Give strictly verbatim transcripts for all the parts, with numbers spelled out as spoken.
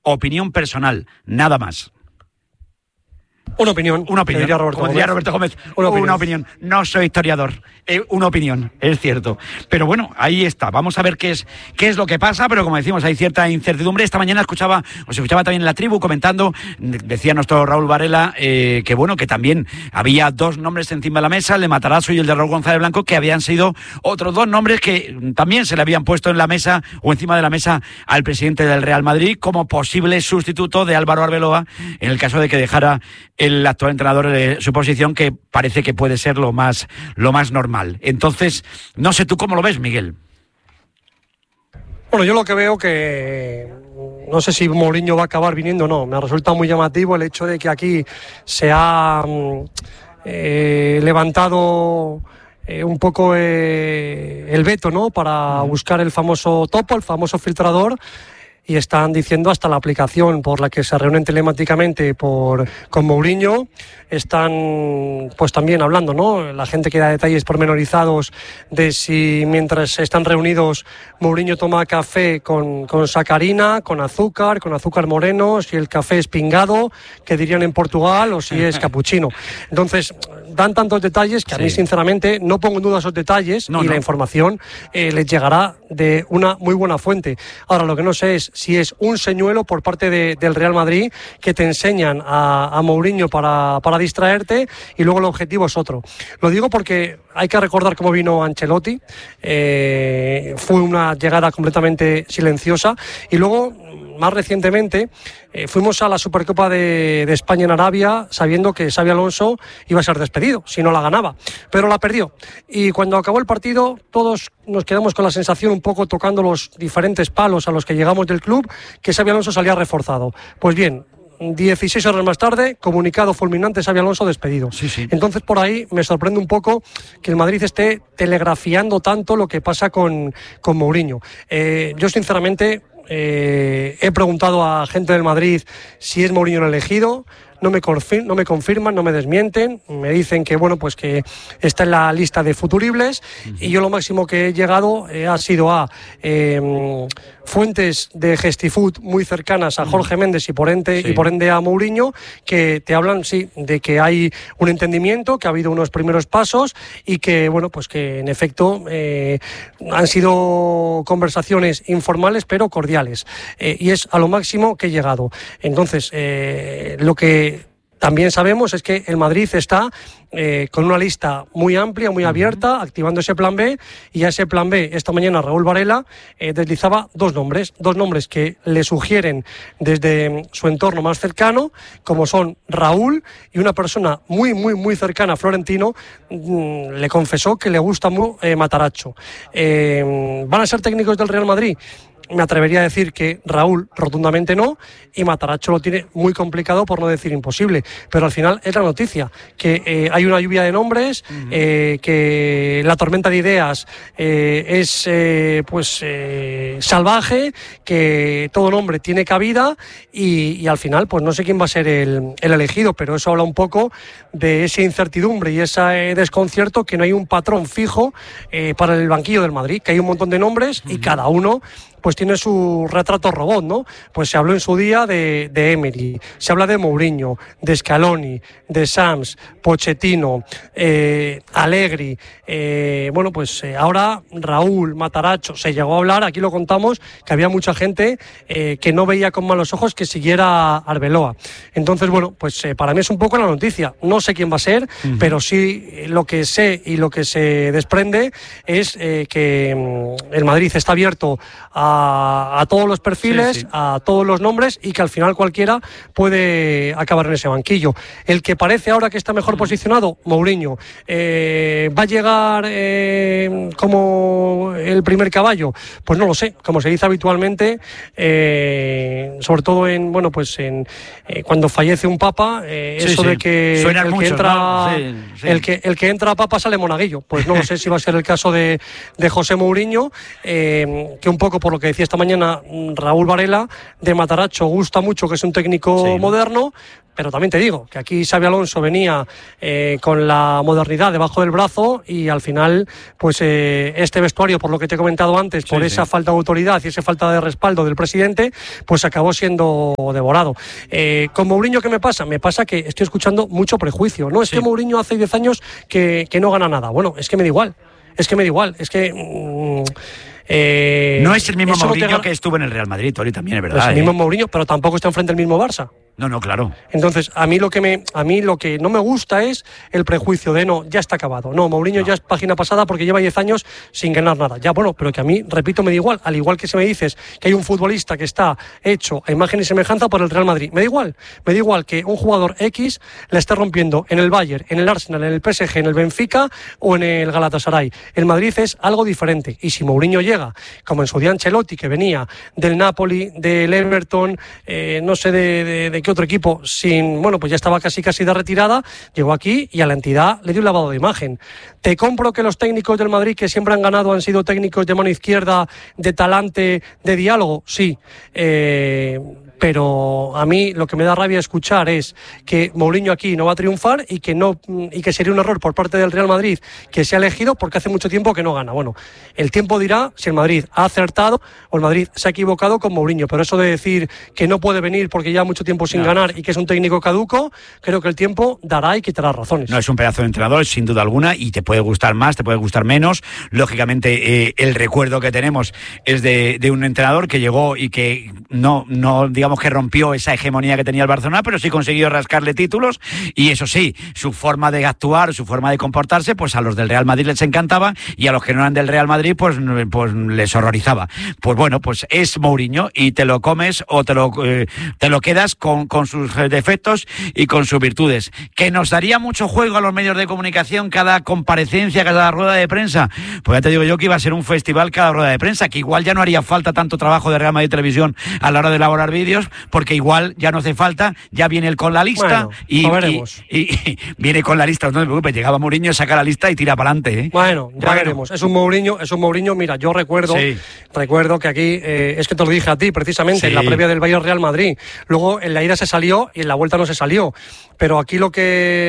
opinión personal, nada más. Una opinión. Una opinión. Diría Roberto Como Gómez. diría Roberto Gómez. Una opinión. Una opinión. No soy historiador. Eh, una opinión, es cierto. Pero bueno, ahí está. Vamos a ver qué es qué es lo que pasa, pero como decimos, hay cierta incertidumbre. Esta mañana escuchaba, os escuchaba también en la tribu comentando, decía nuestro Raúl Varela, eh, que bueno, que también había dos nombres encima de la mesa, el de Matarazzo y el de Raúl González Blanco, que habían sido otros dos nombres que también se le habían puesto en la mesa o encima de la mesa al presidente del Real Madrid como posible sustituto de Álvaro Arbeloa en el caso de que dejara el actual entrenador de su posición, que parece que puede ser lo más, lo más normal. Entonces, no sé tú cómo lo ves, Miguel. Bueno, yo lo que veo que no sé si Mourinho va a acabar viniendo o no. Me resulta muy llamativo el hecho de que aquí se ha eh, levantado eh, un poco eh, el veto, ¿no?, para buscar el famoso topo, el famoso filtrador. Y están diciendo hasta la aplicación por la que se reúnen telemáticamente por, con Mourinho. Están pues también hablando, ¿no?, la gente que da detalles pormenorizados de si mientras están reunidos Mourinho toma café con, con sacarina, con azúcar, con azúcar moreno, si el café es pingado, que dirían en Portugal, o si es capuchino. Entonces, dan tantos detalles que a sí. mí sinceramente no pongo en duda esos detalles no, y no. la información eh, les llegará de una muy buena fuente. Ahora, lo que no sé es si es un señuelo por parte de, del Real Madrid que te enseñan a, a Mourinho para, para distraerte y luego el objetivo es otro. Lo digo porque hay que recordar cómo vino Ancelotti, eh, fue una llegada completamente silenciosa y luego más recientemente eh, fuimos a la Supercopa de, de España en Arabia sabiendo que Xabi Alonso iba a ser despedido si no la ganaba, pero la perdió y cuando acabó el partido todos nos quedamos con la sensación, un poco tocando los diferentes palos a los que llegamos del club, que Xabi Alonso salía reforzado. Pues bien, dieciséis horas más tarde, comunicado fulminante, Xabi Alonso despedido. Sí, sí. Entonces por ahí me sorprende un poco que el Madrid esté telegrafiando tanto lo que pasa con, con Mourinho. Eh, yo sinceramente eh, he preguntado a gente del Madrid si es Mourinho el elegido. No me, confir- no me confirman, no me desmienten, me dicen que bueno, pues que está en la lista de futuribles uh-huh. y yo lo máximo que he llegado eh, ha sido a eh, fuentes de Gestifood muy cercanas a Jorge uh-huh. Méndez y por ende sí. y por ende a Mourinho, que te hablan sí de que hay un entendimiento, que ha habido unos primeros pasos y que bueno, pues que en efecto eh, han sido conversaciones informales pero cordiales eh, y es a lo máximo que he llegado. Entonces eh, lo que también sabemos es que el Madrid está eh, con una lista muy amplia, muy abierta, activando ese plan B, y a ese plan B esta mañana Raúl Varela eh, deslizaba dos nombres, dos nombres que le sugieren desde su entorno más cercano, como son Raúl y una persona muy, muy, muy cercana a Florentino, mmm, le confesó que le gusta mucho eh, Matarazzo. Eh, ¿Van a ser técnicos del Real Madrid? Me atrevería a decir que Raúl rotundamente no, y Matarazzo lo tiene muy complicado, por no decir imposible, pero al final es la noticia, que eh, hay una lluvia de nombres, uh-huh. eh, que la tormenta de ideas eh, es eh, pues eh, salvaje, que todo nombre tiene cabida y, y al final pues no sé quién va a ser el, el elegido, pero eso habla un poco de esa incertidumbre y ese desconcierto, que no hay un patrón fijo eh, para el banquillo del Madrid, que hay un montón de nombres uh-huh. y cada uno pues tiene su retrato robot, ¿no? Pues se habló en su día de, de Emery, se habla de Mourinho, de Scaloni, de Sams, Pochettino, eh, Allegri, eh, bueno, pues eh, ahora Raúl, Matarazzo, se llegó a hablar, aquí lo contamos, que había mucha gente eh, que no veía con malos ojos que siguiera Arbeloa. Entonces, bueno, pues eh, para mí es un poco la noticia, no sé quién va a ser, uh-huh. pero sí eh, lo que sé y lo que se desprende es eh, que mm, el Madrid está abierto a A, a todos los perfiles, sí, sí. a todos los nombres, y que al final cualquiera puede acabar en ese banquillo. El que parece ahora que está mejor mm. posicionado, Mourinho, eh, ¿va a llegar eh, como el primer caballo? Pues no lo sé, como se dice habitualmente, eh, sobre todo en bueno pues en eh, cuando fallece un papa, eh, sí, eso sí. de que Suenan el muchos, que entra ¿no? sí, sí. el que el que entra a papa sale monaguillo. Pues no lo sé si va a ser el caso de, de José Mourinho, eh, que un poco por lo lo que decía esta mañana Raúl Varela, de Matarazzo gusta mucho, que es un técnico sí. moderno, pero también te digo que aquí Xabi Alonso venía eh, con la modernidad debajo del brazo y al final, pues eh, este vestuario, por lo que te he comentado antes, por sí, esa sí. falta de autoridad y esa falta de respaldo del presidente, pues acabó siendo devorado. Eh, con Mourinho, ¿qué me pasa? Me pasa que estoy escuchando mucho prejuicio. No, es sí. que Mourinho hace diez años que, que no gana nada. Bueno, es que me da igual. Es que me da igual. Es que... Mmm, eh, no es el mismo Mourinho no te... que estuvo en el Real Madrid, Tori, también es verdad. No es el ¿eh? mismo Mourinho, pero tampoco está enfrente del mismo Barça. No, no, claro. Entonces, a mí lo que me, a mí lo que no me gusta es el prejuicio de no, ya está acabado. No, Mourinho no. ya es página pasada porque lleva diez años sin ganar nada. Ya, bueno, pero que a mí, repito, me da igual. Al igual que si me dices que hay un futbolista que está hecho a imagen y semejanza por el Real Madrid, me da igual. Me da igual que un jugador X la esté rompiendo en el Bayern, en el Arsenal, en el P S G, en el Benfica o en el Galatasaray. El Madrid es algo diferente. Y si Mourinho llega, como en su día Ancelotti, que venía del Napoli, del Everton, eh, no sé de, de, de qué otro equipo, sin, bueno, pues ya estaba casi casi de retirada, llegó aquí y a la entidad le dio un lavado de imagen. Te compro que los técnicos del Madrid que siempre han ganado han sido técnicos de mano izquierda, de talante, de diálogo, sí. Eh... pero a mí lo que me da rabia escuchar es que Mourinho aquí no va a triunfar y que no y que sería un error por parte del Real Madrid que se ha elegido porque hace mucho tiempo que no gana. Bueno, el tiempo dirá si el Madrid ha acertado o el Madrid se ha equivocado con Mourinho, pero eso de decir que no puede venir porque lleva mucho tiempo sin no. ganar y que es un técnico caduco, creo que el tiempo dará y quitará razones. No, es un pedazo de entrenador, sin duda alguna, y te puede gustar más, te puede gustar menos. Lógicamente, eh, el recuerdo que tenemos es de, de un entrenador que llegó y que no, no digamos que rompió esa hegemonía que tenía el Barcelona, pero sí consiguió rascarle títulos, y eso sí, su forma de actuar, su forma de comportarse, pues a los del Real Madrid les encantaba y a los que no eran del Real Madrid, pues, pues les horrorizaba. Pues bueno, pues es Mourinho y te lo comes o te lo, eh, te lo quedas con, con sus defectos y con sus virtudes. Que nos daría mucho juego a los medios de comunicación cada comparecencia, cada rueda de prensa. Pues ya te digo yo que iba a ser un festival cada rueda de prensa, que igual ya no haría falta tanto trabajo de Real Madrid Televisión a la hora de elaborar vídeos, porque igual ya no hace falta, ya viene él con la lista. Bueno, y, veremos. Y, y, y viene con la lista, no te preocupes, llegaba Mourinho, saca la lista y tira para adelante. ¿eh? Bueno, ya bueno. veremos. Es un Mourinho, es un Mourinho, mira, yo recuerdo, sí. recuerdo que aquí, eh, es que te lo dije a ti precisamente, sí. en la previa del Bayern Real Madrid. Luego en la ida se salió y en la vuelta no se salió. Pero aquí lo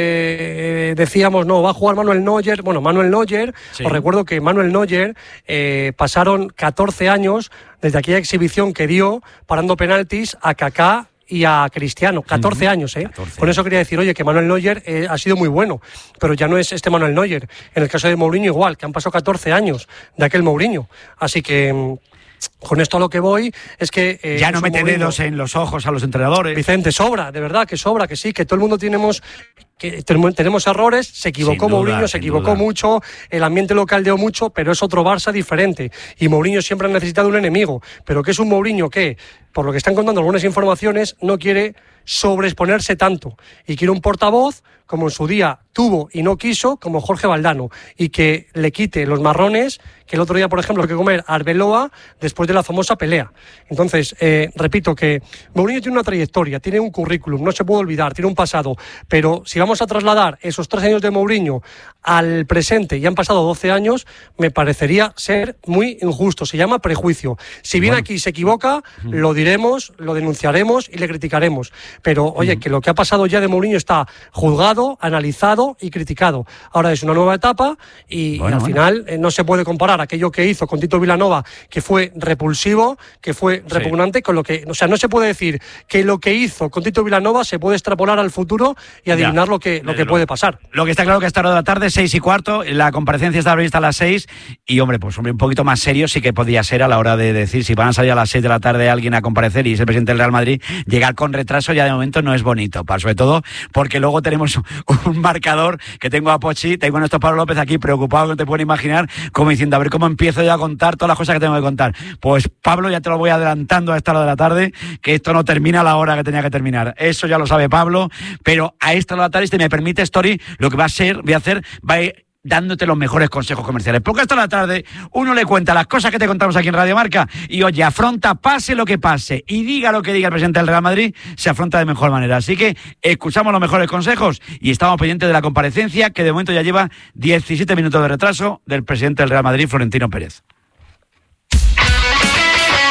que decíamos, no, va a jugar Manuel Neuer. Bueno, Manuel Neuer, sí. os recuerdo que Manuel Neuer eh, pasaron catorce años desde aquella exhibición que dio parando penaltis a Kaká y a Cristiano, catorce uh-huh. años, ¿eh? catorce. Con eso quería decir, oye, que Manuel Neuer eh, ha sido muy bueno, pero ya no es este Manuel Neuer. En el caso de Mourinho igual, que han pasado catorce años de aquel Mourinho. Así que... con esto a lo que voy es que... Eh, ya no mete dedos en los ojos a los entrenadores. Vicente, sobra, de verdad que sobra, que sí, que todo el mundo tenemos... que tenemos errores, se equivocó duda, Mourinho, se equivocó duda. mucho, el ambiente local dio mucho, pero es otro Barça diferente. Y Mourinho siempre ha necesitado un enemigo. Pero que es un Mourinho que, por lo que están contando algunas informaciones, no quiere sobreexponerse tanto. Y quiere un portavoz, como en su día tuvo y no quiso, como Jorge Valdano. Y que le quite los marrones, que el otro día, por ejemplo, que comer Arbeloa después de la famosa pelea. Entonces, eh, repito que Mourinho tiene una trayectoria, tiene un currículum, no se puede olvidar, tiene un pasado. Pero si vamos a trasladar esos tres años de Mourinho al presente y han pasado doce años, me parecería ser muy injusto. Se llama prejuicio. Si viene bueno. aquí y se equivoca, uh-huh. lo diremos, lo denunciaremos y le criticaremos. Pero, oye, uh-huh. que lo que ha pasado ya de Mourinho está juzgado, analizado y criticado. Ahora es una nueva etapa y, bueno, y al bueno. final eh, no se puede comparar aquello que hizo con Tito Vilanova, que fue repulsivo, que fue repugnante, sí. con lo que... O sea, no se puede decir que lo que hizo con Tito Vilanova se puede extrapolar al futuro y adivinar ya. lo que, lo que puede pasar. Lo que está claro que a esta hora de la tarde, seis y cuarto, la comparecencia está prevista a las seis y, hombre, pues hombre, un poquito más serio sí que podía ser a la hora de decir si van a salir a las seis de la tarde alguien a comparecer y es el presidente del Real Madrid, llegar con retraso ya de momento no es bonito, para, sobre todo porque luego tenemos un marcador que tengo a Pochi, tengo a nuestro Pablo López aquí preocupado, que te pueden imaginar, como diciendo, a ver cómo empiezo yo a contar todas las cosas que tengo que contar. Pues Pablo, ya te lo voy adelantando a esta hora de la tarde, que esto no termina a la hora que tenía que terminar. Eso ya lo sabe Pablo, pero a esta hora de la tarde, si me permite, Story, lo que va a ser, voy a hacer, va a ir dándote los mejores consejos comerciales. Porque hasta la tarde uno le cuenta las cosas que te contamos aquí en Radio Marca y, oye, afronta, pase lo que pase y diga lo que diga el presidente del Real Madrid, se afronta de mejor manera. Así que escuchamos los mejores consejos y estamos pendientes de la comparecencia, que de momento ya lleva diecisiete minutos de retraso, del presidente del Real Madrid, Florentino Pérez.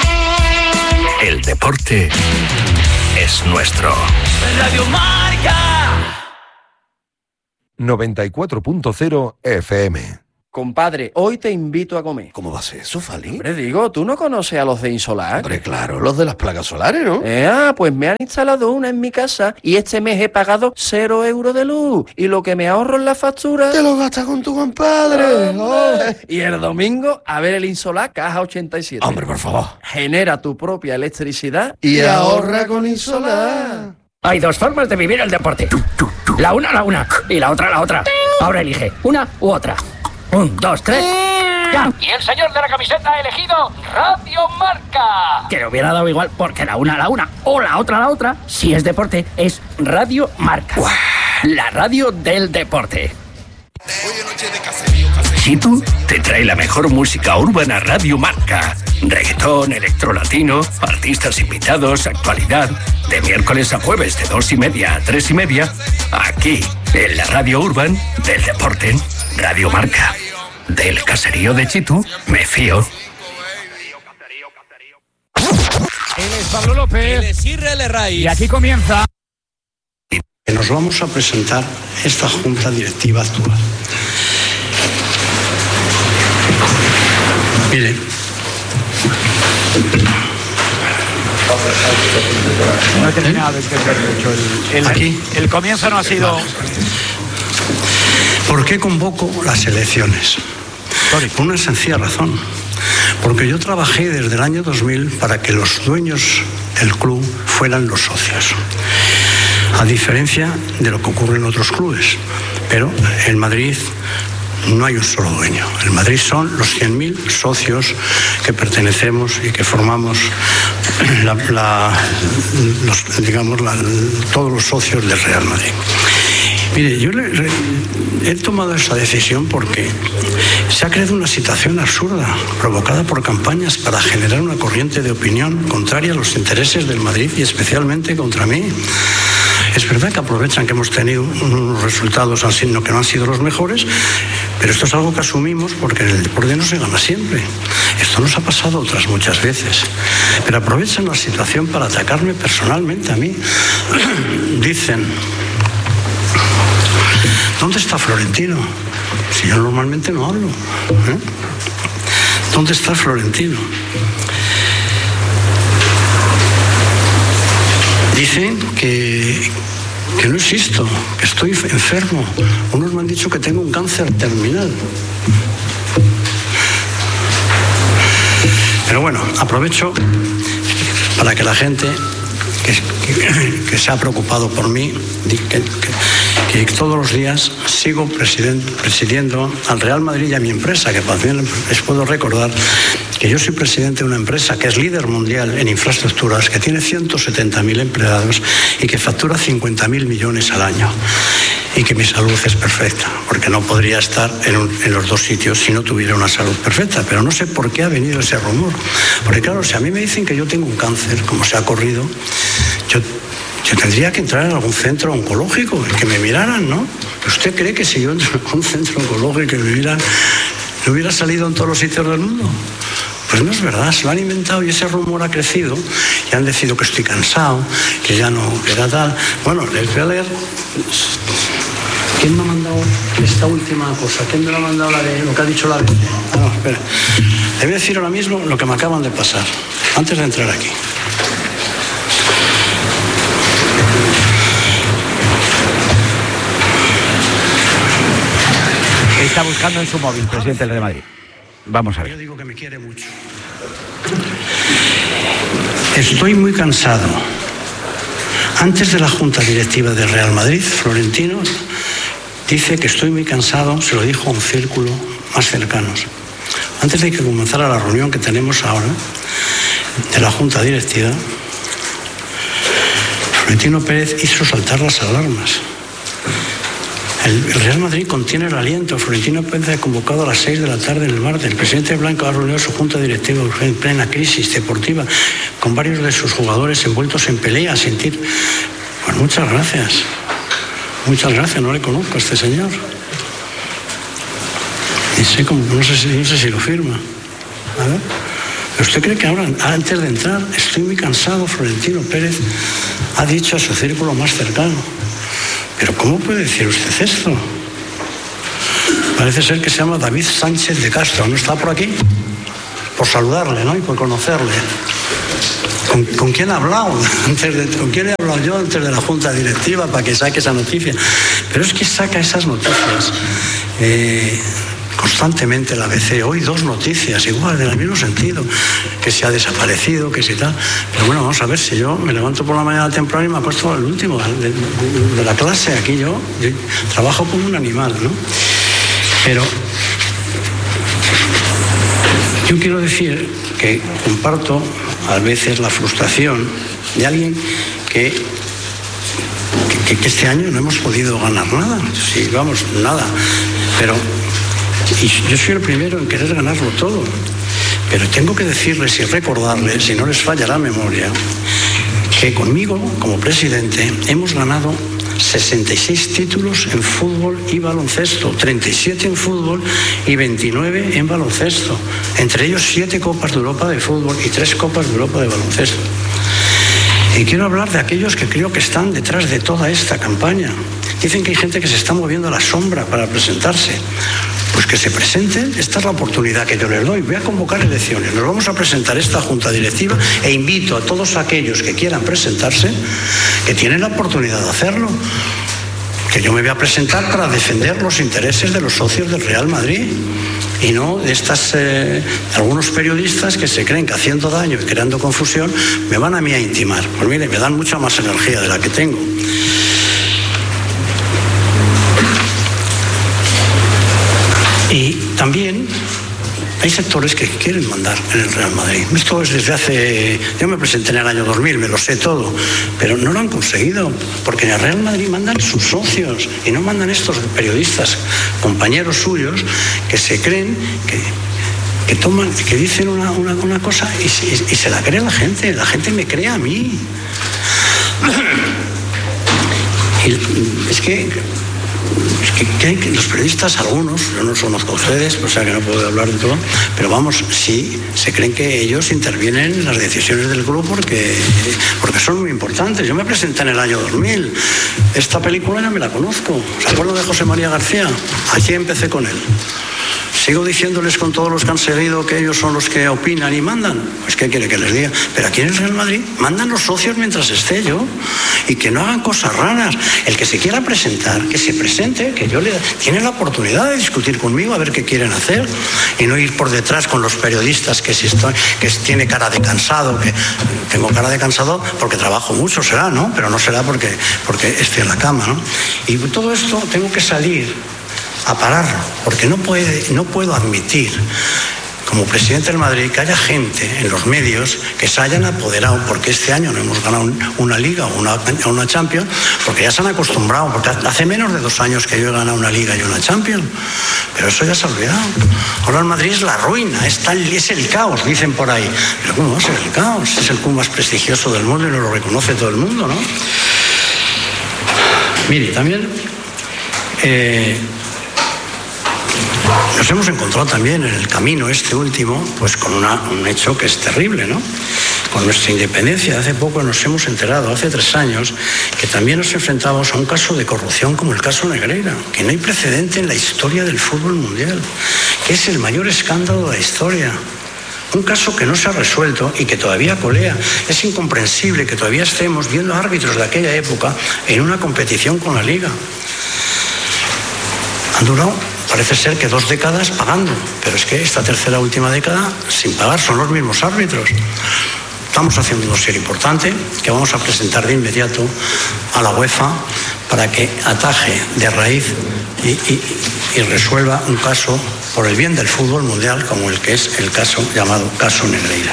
El deporte es nuestro. Radio Marca. noventa y cuatro punto cero F M. Compadre, hoy te invito a comer. ¿Cómo va a ser eso, Fali? Hombre, digo, ¿tú no conoces a los de Insolar? Hombre, claro, los de las placas solares, ¿no? Eh, ah, pues me han instalado una en mi casa y este mes he pagado cero euros de luz. Y lo que me ahorro en la factura... Te lo gastas con tu compadre. Oh, y el domingo, a ver el Insolar Caja ochenta y siete. Hombre, por favor. Genera tu propia electricidad y, y ahorra con Insolar. Hay dos formas de vivir el deporte. La una, la una. Y la otra, la otra. Ahora elige una u otra. Un, dos, tres, ya. Y el señor de la camiseta ha elegido Radio Marca. Que le hubiera dado igual porque la una, la una o la otra, la otra, si es deporte, es Radio Marca. ¡Uah! La radio del deporte. Chitu te trae la mejor música urbana Radio Marca. Reggaetón, electrolatino, artistas invitados, actualidad. De miércoles a jueves de dos y media a tres y media. Aquí, en la radio urban del deporte. Radio Marca. Del caserío de Chitu, me fío. Él es Pablo López. Él es Israel Raiz. Y aquí comienza. Nos vamos a presentar esta junta directiva actual. Mire. No he terminado de entender mucho. El, el, Aquí. El comienzo no ha sido... ¿Por qué convoco las elecciones? Por una sencilla razón. Porque yo trabajé desde el año dos mil para que los dueños del club fueran los socios. A diferencia de lo que ocurre en otros clubes. Pero en Madrid no hay un solo dueño. En Madrid son los cien mil socios que pertenecemos y que formamos la, la, los, digamos, la, todos los socios del Real Madrid. Mire, yo le, le, he tomado esa decisión porque se ha creado una situación absurda provocada por campañas para generar una corriente de opinión contraria a los intereses del Madrid y especialmente contra mí. Es verdad que aprovechan que hemos tenido unos resultados así, no, que no han sido los mejores, pero esto es algo que asumimos porque en el deporte no se gana siempre. Esto nos ha pasado otras muchas veces. Pero aprovechan la situación para atacarme personalmente a mí. Dicen... ¿Dónde está Florentino? Si yo normalmente no hablo. ¿eh? ¿Dónde está Florentino? Dicen que, que no existo, que estoy enfermo. Unos me han dicho que tengo un cáncer terminal. Pero bueno, aprovecho para que la gente que, que, que se ha preocupado por mí, que, que, que todos los días sigo presidiendo al Real Madrid y a mi empresa, que también les puedo recordar que yo soy presidente de una empresa que es líder mundial en infraestructuras, que tiene ciento setenta mil empleados y que factura cincuenta mil millones al año. Y que mi salud es perfecta, porque no podría estar en, un, en los dos sitios si no tuviera una salud perfecta. Pero no sé por qué ha venido ese rumor. Porque claro, si a mí me dicen que yo tengo un cáncer, como se ha corrido, yo, yo tendría que entrar en algún centro oncológico, que me miraran, ¿no? ¿Usted cree que si yo entro en un centro oncológico y me miran, no hubiera salido en todos los sitios del mundo? Pues no es verdad, se lo han inventado y ese rumor ha crecido y han decidido que estoy cansado, que ya no queda tal. Bueno, les voy a leer. ¿Quién me ha mandado esta última cosa? ¿Quién me lo ha mandado la de lo que ha dicho la B C? Ah, no, espera. Le voy a decir ahora mismo lo que me acaban de pasar, antes de entrar aquí. Está buscando en su móvil, presidente del Real Madrid. Vamos a ver. Yo digo que me quiere mucho. Estoy muy cansado. Antes de la Junta Directiva del Real Madrid, Florentino dice que estoy muy cansado, se lo dijo a un círculo más cercanos. Antes de que comenzara la reunión que tenemos ahora de la Junta Directiva, Florentino Pérez hizo saltar las alarmas. El Real Madrid contiene el aliento. Florentino Pérez ha convocado a las seis de la tarde en el martes. El presidente Blanco ha reunido su junta directiva en plena crisis deportiva con varios de sus jugadores envueltos en pelea, sin sentir. Pues muchas gracias. Muchas gracias, no le conozco a este señor. Y sé cómo, no sé si, no sé si lo firma. A ver. ¿Usted cree que ahora, antes de entrar, estoy muy cansado? Florentino Pérez ha dicho a su círculo más cercano. ¿Pero cómo puede decir usted esto? Parece ser que se llama David Sánchez de Castro. ¿No está por aquí? Por saludarle, ¿no? Y por conocerle. ¿Con, ¿Con quién ha hablado? Antes de, ¿Con quién he hablado yo antes de la Junta Directiva para que saque esa noticia? Pero es que saca esas noticias eh, constantemente la A B C. Hoy dos noticias, igual, en el mismo sentido, que se ha desaparecido, que si tal. Pero bueno, vamos a ver, si yo me levanto por la mañana temprano y me acuesto el último de, de, de la clase. Aquí yo, yo trabajo como un animal, ¿no? Pero yo quiero decir que comparto a veces la frustración de alguien que, que, que este año no hemos podido ganar nada. Sí, vamos, nada. Pero y yo soy el primero en querer ganarlo todo. Pero tengo que decirles y recordarles, si no les falla la memoria, que conmigo, como presidente, hemos ganado sesenta y seis títulos en fútbol y baloncesto, treinta y siete en fútbol y veintinueve en baloncesto, entre ellos siete Copas de Europa de fútbol y tres Copas de Europa de baloncesto. Y quiero hablar de aquellos que creo que están detrás de toda esta campaña. Dicen que hay gente que se está moviendo a la sombra para presentarse. Pues que se presenten, esta es la oportunidad que yo les doy. Voy a convocar elecciones, nos vamos a presentar esta junta directiva e invito a todos aquellos que quieran presentarse, que tienen la oportunidad de hacerlo, que yo me voy a presentar para defender los intereses de los socios del Real Madrid y no de estas eh, algunos periodistas que se creen que haciendo daño y creando confusión me van a mí a intimar. Pues mire, me dan mucha más energía de la que tengo. Y también hay sectores que quieren mandar en el Real Madrid. Esto es desde hace... Yo me presenté en el año dos mil, me lo sé todo, pero no lo han conseguido, porque en el Real Madrid mandan sus socios y no mandan estos periodistas, compañeros suyos, que se creen que... que toman, que dicen una, una, una cosa y, y, y se la cree la gente, la gente me cree a mí. Y es que... Es que, que, hay, que los periodistas, algunos, yo no los conozco a ustedes, o sea que no puedo hablar de todo, pero vamos, sí, se creen que ellos intervienen en las decisiones del club porque, porque son muy importantes. Yo me presenté en el año dos mil, esta película ya me la conozco, ¿se acuerdan de José María García? Allí empecé con él. Sigo diciéndoles con todos los que han seguido que ellos son los que opinan y mandan. Pues ¿qué quiere que les diga? Pero aquí en el Real Madrid mandan los socios mientras esté yo. Y que no hagan cosas raras. El que se quiera presentar, que se presente, que yo le... Tiene la oportunidad de discutir conmigo a ver qué quieren hacer. Y no ir por detrás con los periodistas que si estoy, que tiene cara de cansado, que tengo cara de cansado porque trabajo mucho, será, ¿no? Pero no será porque, porque estoy en la cama, ¿no? Y todo esto tengo que salir a pararlo, porque no, puede, no puedo admitir, como presidente del Madrid, que haya gente en los medios que se hayan apoderado, porque este año no hemos ganado una Liga o una, una Champions, porque ya se han acostumbrado, porque hace menos de dos años que yo he ganado una Liga y una Champions, pero eso ya se ha olvidado. Ahora el Madrid es la ruina, es, tal, es el caos, dicen por ahí. Pero ¿cómo va a ser el caos? Es el club más prestigioso del mundo y nos lo reconoce todo el mundo, ¿no? Mire, también... Eh, Nos hemos encontrado también en el camino este último, pues con una, un hecho que es terrible, ¿no? Con nuestra independencia. Hace poco nos hemos enterado, hace tres años, que también nos enfrentamos a un caso de corrupción como el caso Negreira, que no hay precedente en la historia del fútbol mundial, que es el mayor escándalo de la historia. Un caso que no se ha resuelto y que todavía colea. Es incomprensible que todavía estemos viendo árbitros de aquella época en una competición con la Liga. Han durado, parece ser que dos décadas pagando, pero es que esta tercera última década sin pagar son los mismos árbitros. Estamos haciendo un dossier importante que vamos a presentar de inmediato a la UEFA para que ataje de raíz y, y, y resuelva un caso por el bien del fútbol mundial como el que es el caso llamado caso Negreira.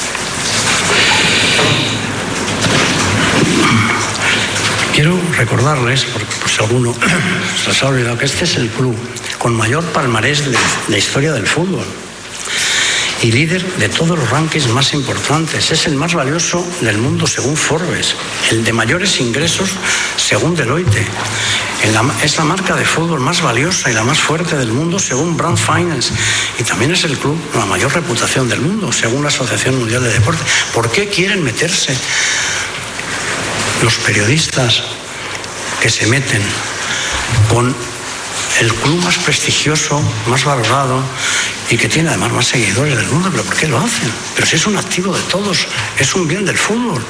Quiero recordarles, porque por si alguno se les ha olvidado, que este es el club con mayor palmarés de la historia del fútbol y líder de todos los rankings más importantes. Es el más valioso del mundo según Forbes, el de mayores ingresos según Deloitte, en la, es la marca de fútbol más valiosa y la más fuerte del mundo según Brand Finance, y también es el club con la mayor reputación del mundo según la Asociación Mundial de Deporte. ¿Por qué quieren meterse los periodistas que se meten con el club más prestigioso, más valorado y que tiene además más seguidores del mundo? ¿Pero por qué lo hacen? Pero si es un activo de todos, es un bien del fútbol.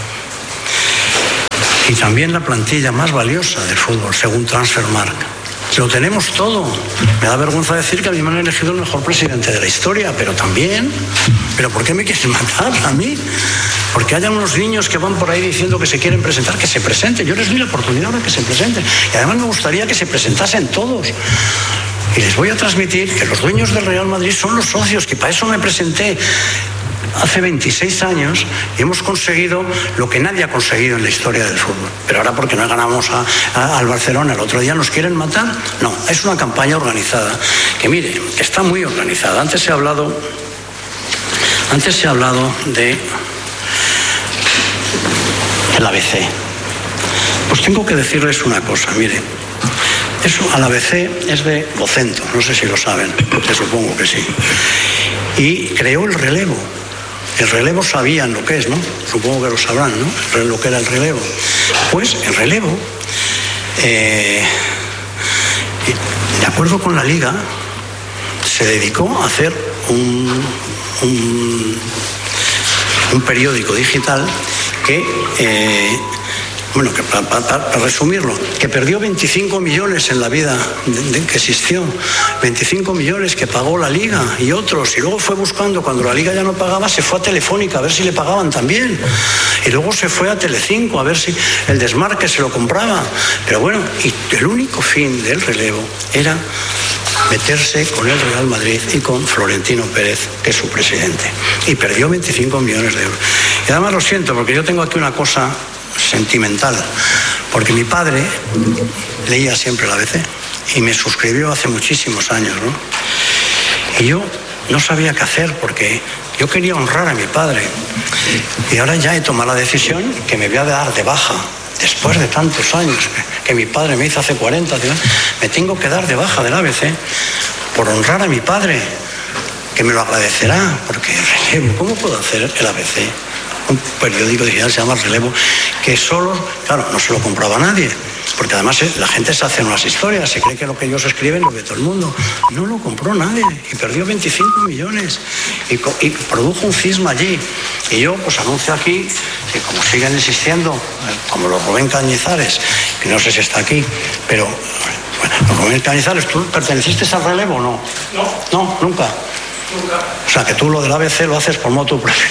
Y también la plantilla más valiosa del fútbol, según Transfermarkt. Lo tenemos todo. Me da vergüenza decir que a mí me han elegido el mejor presidente de la historia, pero también, ¿pero por qué me quieren matar a mí? Porque hayan unos niños que van por ahí diciendo que se quieren presentar, que se presenten. Yo les doy la oportunidad de que se presenten. Y además me gustaría que se presentasen todos. Y les voy a transmitir que los dueños del Real Madrid son los socios, que para eso me presenté hace veintiséis años y hemos conseguido lo que nadie ha conseguido en la historia del fútbol. Pero ahora porque no ganamos a, a, al Barcelona el otro día nos quieren matar. No, es una campaña organizada, que mire, que está muy organizada. Antes se ha hablado, antes se ha hablado de el A B C. Pues tengo que decirles una cosa, mire. Eso, al A B C es de Vocento, no sé si lo saben, que supongo que sí. Y creó el relevo. El relevo sabían lo que es, ¿no? Supongo que lo sabrán, ¿no? Lo que era el relevo. Pues el relevo, eh, de acuerdo con la Liga, se dedicó a hacer un, un, un periódico digital que... Eh, Bueno, que para, para, para resumirlo, que perdió veinticinco millones en la vida de, de, que existió, veinticinco millones que pagó la Liga y otros, y luego fue buscando, cuando la Liga ya no pagaba, se fue a Telefónica a ver si le pagaban también, y luego se fue a Telecinco a ver si el Desmarque se lo compraba. Pero bueno, y el único fin del relevo era meterse con el Real Madrid y con Florentino Pérez, que es su presidente, y perdió veinticinco millones de euros. Y además lo siento, porque yo tengo aquí una cosa sentimental, porque mi padre leía siempre el A B C y me suscribió hace muchísimos años, ¿no? Y yo no sabía qué hacer porque yo quería honrar a mi padre, y ahora ya he tomado la decisión que me voy a dar de baja después de tantos años que mi padre me hizo hace cuarenta, me tengo que dar de baja del A B C por honrar a mi padre, que me lo agradecerá, porque ¿cómo puedo hacer el A B C? Un periódico digital se llama El Relevo, que solo, claro, no se lo compraba nadie, porque además la gente se hace unas historias, se cree que lo que ellos escriben lo ve todo el mundo. No lo compró nadie y perdió veinticinco millones y, y produjo un cisma allí. Y yo pues anuncio aquí que como siguen existiendo, como los Rubén Cañizares, que no sé si está aquí, pero bueno, los Rubén Cañizares, ¿tú perteneciste al Relevo o no? No. No, nunca. Nunca. O sea, que tú lo del A B C lo haces por motu propio.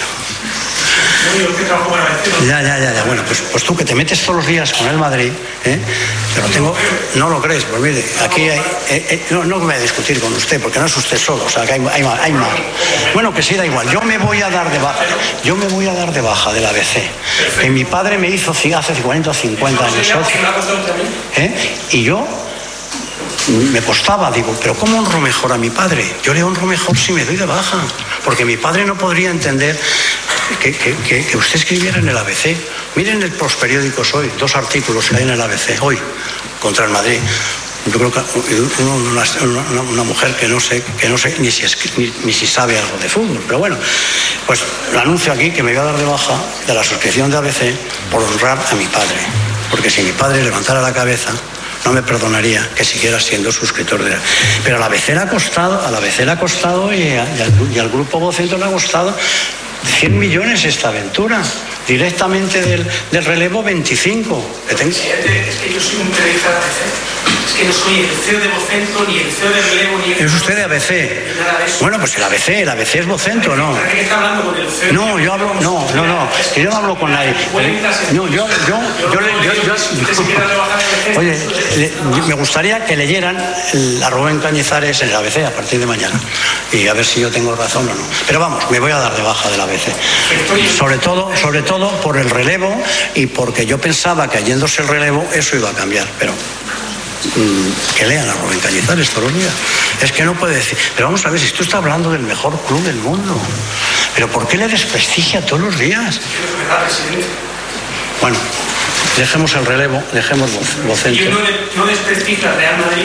Ya, ya, ya, ya. Bueno, pues, pues tú que te metes todos los días con el Madrid, ¿eh? Pero tengo, no lo crees, pues mire, aquí hay, eh, eh, no, no voy a discutir con usted, porque no es usted solo, o sea, que hay, hay, hay más. Bueno, que sí, da igual, yo me voy a dar de baja, yo me voy a dar de baja del A B C, que mi padre me hizo hace cuarenta o cincuenta años, ¿eh? Y yo me costaba, digo, pero ¿cómo honro mejor a mi padre? Yo le honro mejor si me doy de baja, porque mi padre no podría entender que, que, que, que usted escribiera en el A B C. Miren los periódicos hoy, dos artículos que hay en el A B C hoy contra el Madrid. Yo creo que una, una, una mujer que no sé, que no sé ni, si es, ni, ni si sabe algo de fútbol, pero bueno, pues lo anuncio aquí que me voy a dar de baja de la suscripción de A B C por honrar a mi padre, porque si mi padre levantara la cabeza no me perdonaría que siguiera siendo suscriptor de él. Pero a la A B C le ha costado, a la A B C le ha costado y, a, y, al, y al grupo Vocento le ha costado cien millones esta aventura. Directamente del, del Relevo veinticinco. Que tengo... Es que yo soy un periodista de A B C. Es que no soy el C E O de Vocento, ni el C E O de Relevo, ni el... ¿Es usted de A B C? Bueno, pues el A B C, el A B C es Vocento, ¿no? ¿Qué está hablando con el C E O? No, yo hablo... No, no, no. Que yo no hablo con nadie. No, yo... yo, yo, yo, yo, yo oye, le, me gustaría que leyeran a Rubén Cañizares en el A B C a partir de mañana. Y a ver si yo tengo razón o no. Pero vamos, me voy a dar de baja del A B C. Sobre todo, sobre todo por el relevo y porque yo pensaba que yéndose el relevo eso iba a cambiar, pero mmm, que lean a Rubén Cañizares todos los días. Es que no puede decir, pero vamos a ver, si tú estás hablando del mejor club del mundo, pero ¿por qué le desprestigia todos los días? Bueno, dejemos el relevo, dejemos Vocento. Yo no, de, no desprestigio al Real Madrid.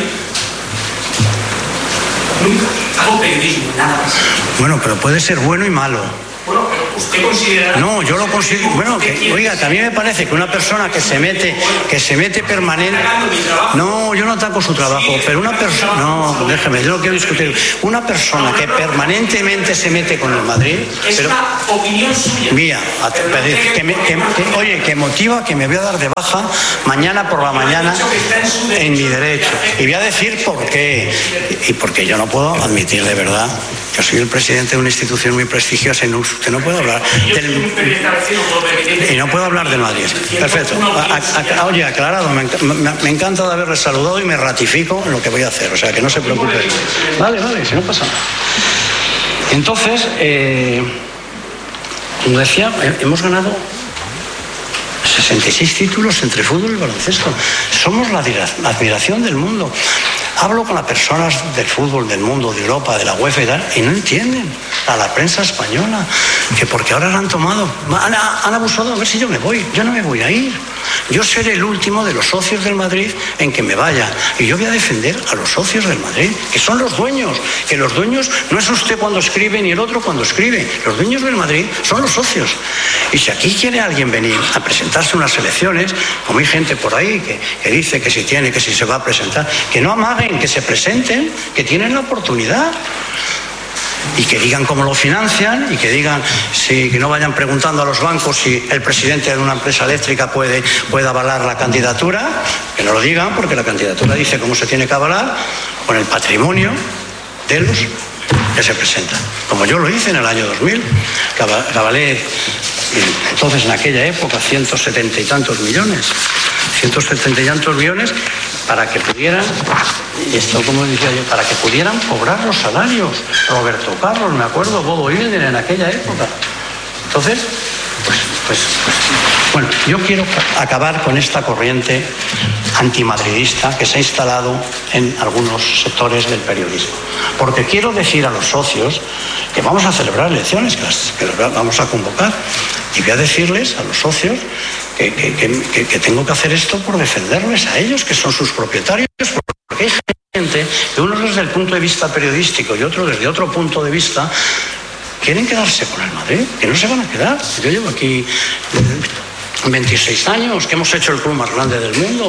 Nunca. Hago periodismo, nada más. Bueno, pero puede ser bueno y malo. Bueno, pero usted considera... No, yo lo considero... Bueno, que, oiga, también me parece que una persona que se mete, que se mete permanente... No, yo no ataco su trabajo, pero una persona... No, déjeme, yo no quiero discutir. Una persona que permanentemente se mete con el Madrid... Es pero, una opinión suya. Mía, que me, que, que, oye, que motiva que me voy a dar de baja mañana por la mañana en mi derecho. Y voy a decir por qué. Y porque yo no puedo admitir de verdad... Yo soy el presidente de una institución muy prestigiosa y no, usted no puede hablar del, y no puedo hablar del Madrid. Perfecto. A, a, oye, aclarado, me, me, me encanta de haberle saludado y me ratifico en lo que voy a hacer, o sea, que no se preocupe. Vale, vale, si no pasa nada. Entonces, eh, como decía, hemos ganado sesenta y seis títulos entre fútbol y baloncesto. Somos la admiración del mundo. Hablo con las personas del fútbol, del mundo, de Europa, de la UEFA y tal, y no entienden a la prensa española, que porque ahora la han tomado, han, han abusado, a ver si yo me voy, yo no me voy a ir. Yo seré el último de los socios del Madrid en que me vaya, y yo voy a defender a los socios del Madrid, que son los dueños, que los dueños no es usted cuando escribe ni el otro cuando escribe, los dueños del Madrid son los socios. Y si aquí quiere alguien venir a presentarse unas elecciones, como hay gente por ahí que, que dice que si tiene, que si se va a presentar, que no amaguen, que se presenten, que tienen la oportunidad. Y que digan cómo lo financian y que digan, si, que no vayan preguntando a los bancos si el presidente de una empresa eléctrica puede, puede avalar la candidatura, que no lo digan porque la candidatura dice cómo se tiene que avalar con el patrimonio de los que se presentan. Como yo lo hice en el año dos mil, que avalé entonces en aquella época ciento setenta y tantos millones, ciento setenta y tantos millones para que pudieran, y esto como decía yo, para que pudieran cobrar los salarios. Roberto Carlos, me acuerdo, Bobo Hilder en aquella época. Entonces, pues, pues, pues, bueno, yo quiero acabar con esta corriente antimadridista que se ha instalado en algunos sectores del periodismo. Porque quiero decir a los socios que vamos a celebrar elecciones, que las, que las vamos a convocar, y voy a decirles a los socios que, que, que, que tengo que hacer esto por defenderles a ellos, que son sus propietarios, porque hay gente que uno desde el punto de vista periodístico y otro desde otro punto de vista quieren quedarse con el Madrid, que no se van a quedar. Yo llevo aquí veintiséis años, que hemos hecho el club más grande del mundo.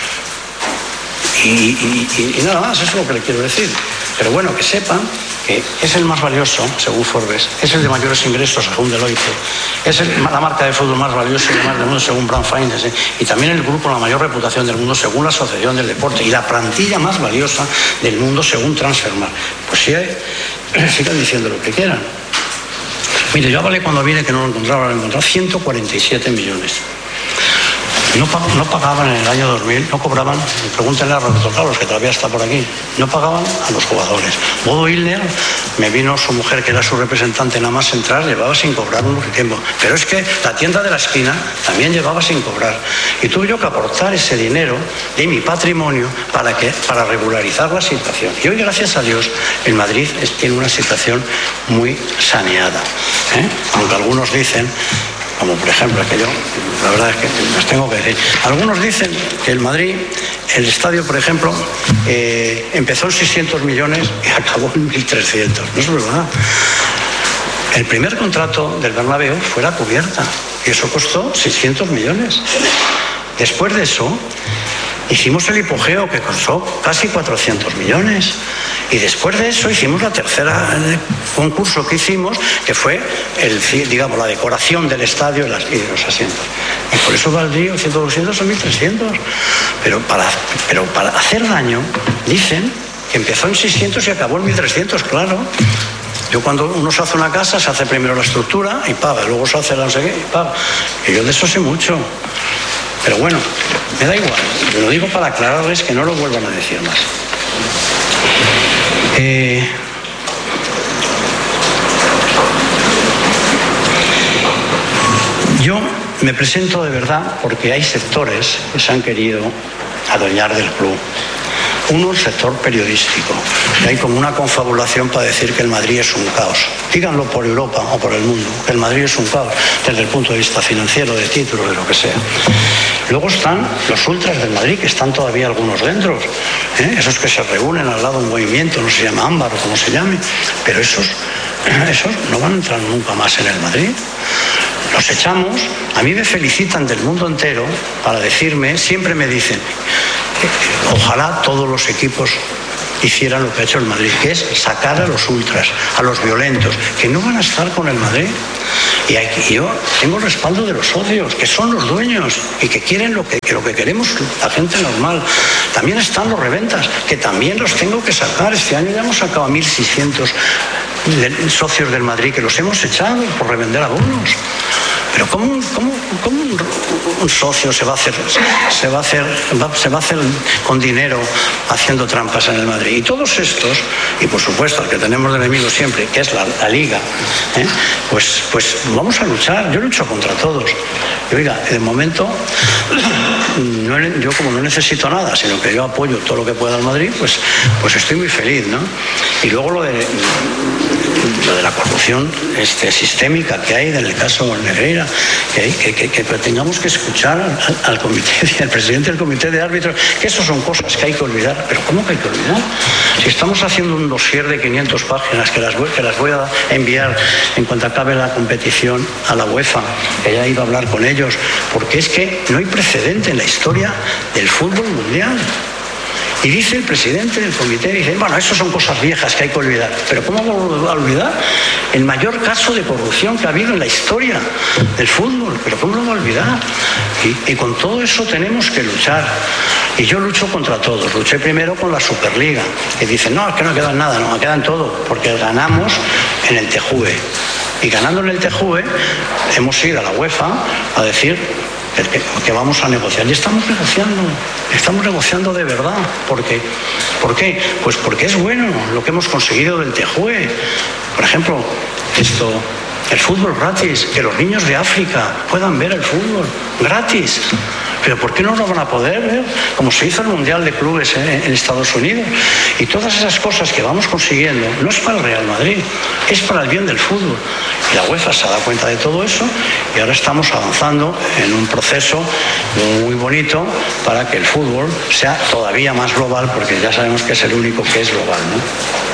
Y, y, y, y nada más, eso es lo que le quiero decir. Pero bueno, que sepan que es el más valioso, según Forbes, es el de mayores ingresos, según Deloitte, es el, la marca de fútbol más valiosa y más del mundo, según Brand Finance, ¿eh? Y también el grupo con la mayor reputación del mundo, según la Asociación del Deporte, y la plantilla más valiosa del mundo, según Transfermarkt. Pues sí, sigan diciendo lo que quieran. Mire, yo hablé cuando vine que no lo encontraba, lo encontraba ciento cuarenta y siete millones. No, no pagaban en el año dos mil, no cobraban, pregúntenle a Roberto Carlos, que todavía está por aquí, no pagaban a los jugadores. Bodo Hilder, me vino su mujer, que era su representante nada más entrar, llevaba sin cobrar un tiempo. Pero es que la tienda de la esquina también llevaba sin cobrar. Y tuve yo que aportar ese dinero de mi patrimonio para, que, para regularizar la situación. Y hoy, gracias a Dios, el Madrid es, tiene una situación muy saneada, ¿eh? Aunque algunos dicen, como por ejemplo que yo, la verdad es que les tengo que decir, algunos dicen que el Madrid, el estadio por ejemplo, eh, empezó en seiscientos millones y acabó en mil trescientos, no es verdad. El primer contrato del Bernabéu fue la cubierta y eso costó seiscientos millones. Después de eso hicimos el hipogeo, que costó casi cuatrocientos millones. Y después de eso hicimos la tercera concurso que hicimos, que fue el, digamos, la decoración del estadio y, las, y los asientos. Y por eso valdría ciento, doscientos o mil trescientos. Pero para, pero para hacer daño, dicen que empezó en seiscientos y acabó en mil trescientos, claro. Yo cuando uno se hace una casa, se hace primero la estructura y paga, luego se hace la no sé qué y paga. Y yo de eso sé mucho. Pero bueno, me da igual. Lo digo para aclararles que no lo vuelvan a decir más. Eh, yo me presento de verdad porque hay sectores que se han querido adueñar del club. Uno, el sector periodístico, que hay como una confabulación para decir que el Madrid es un caos. Díganlo por Europa o por el mundo, que el Madrid es un caos desde el punto de vista financiero, de títulos, de lo que sea. Luego están los ultras del Madrid, que están todavía algunos dentro, ¿eh? Esos que se reúnen al lado de un movimiento, no se llama Ámbar o como se llame, pero esos, esos no van a entrar nunca más en el Madrid. Los echamos, a mí me felicitan del mundo entero para decirme, siempre me dicen, ojalá todos los equipos hicieran lo que ha hecho el Madrid, que es sacar a los ultras, a los violentos, que no van a estar con el Madrid. Y aquí yo tengo el respaldo de los socios, que son los dueños y que quieren lo que, que lo que queremos la gente normal. También están los reventas, que también los tengo que sacar. Este año ya hemos sacado a mil seiscientos socios del Madrid, que los hemos echado por revender abonos. Pero ¿cómo, cómo, cómo un, un socio se va a hacer, se va a hacer, va, se va a hacer con dinero haciendo trampas en el Madrid? Y todos estos, y por supuesto el que tenemos de enemigo siempre, que es la, la Liga, ¿eh? pues, pues vamos a luchar. Yo lucho contra todos. Y oiga, de momento, no, yo como no necesito nada, sino que yo apoyo todo lo que pueda al Madrid, pues, pues estoy muy feliz, ¿no? Y luego lo de, lo de la corrupción este, sistémica que hay en el caso Negreira, que, hay, que, que, que tengamos que escuchar al, al comité, al presidente del comité de árbitros, que eso son cosas que hay que olvidar. Pero ¿cómo que hay que olvidar? Si estamos haciendo un dossier de quinientas páginas que las, que las voy a enviar en cuanto acabe la competición a la UEFA, que ya iba a hablar con ellos, porque es que no hay precedente en la historia del fútbol mundial. Y dice el presidente del comité, dice, bueno, eso son cosas viejas que hay que olvidar. Pero ¿cómo vamos a olvidar el mayor caso de corrupción que ha habido en la historia del fútbol? ¿Pero cómo lo vamos a olvidar? Y, y con todo eso tenemos que luchar. Y yo lucho contra todos. Luché primero con la Superliga, que dicen, no, es que no queda nada, no, queda en todo, porque ganamos en el T J U E. Y ganando en el T J U E, hemos ido a la UEFA a decir que, que vamos a negociar. Y estamos negociando, estamos negociando de verdad. ¿Por qué? ¿Por qué? Pues porque es bueno lo que hemos conseguido del T J U E. Por ejemplo, esto, el fútbol gratis, que los niños de África puedan ver el fútbol gratis. Pero ¿por qué no lo van a poder ver? Como se hizo el Mundial de Clubes ¿eh? en Estados Unidos. Y todas esas cosas que vamos consiguiendo no es para el Real Madrid, es para el bien del fútbol. Y la UEFA se ha dado cuenta de todo eso y ahora estamos avanzando en un proceso muy bonito para que el fútbol sea todavía más global, porque ya sabemos que es el único que es global, ¿no?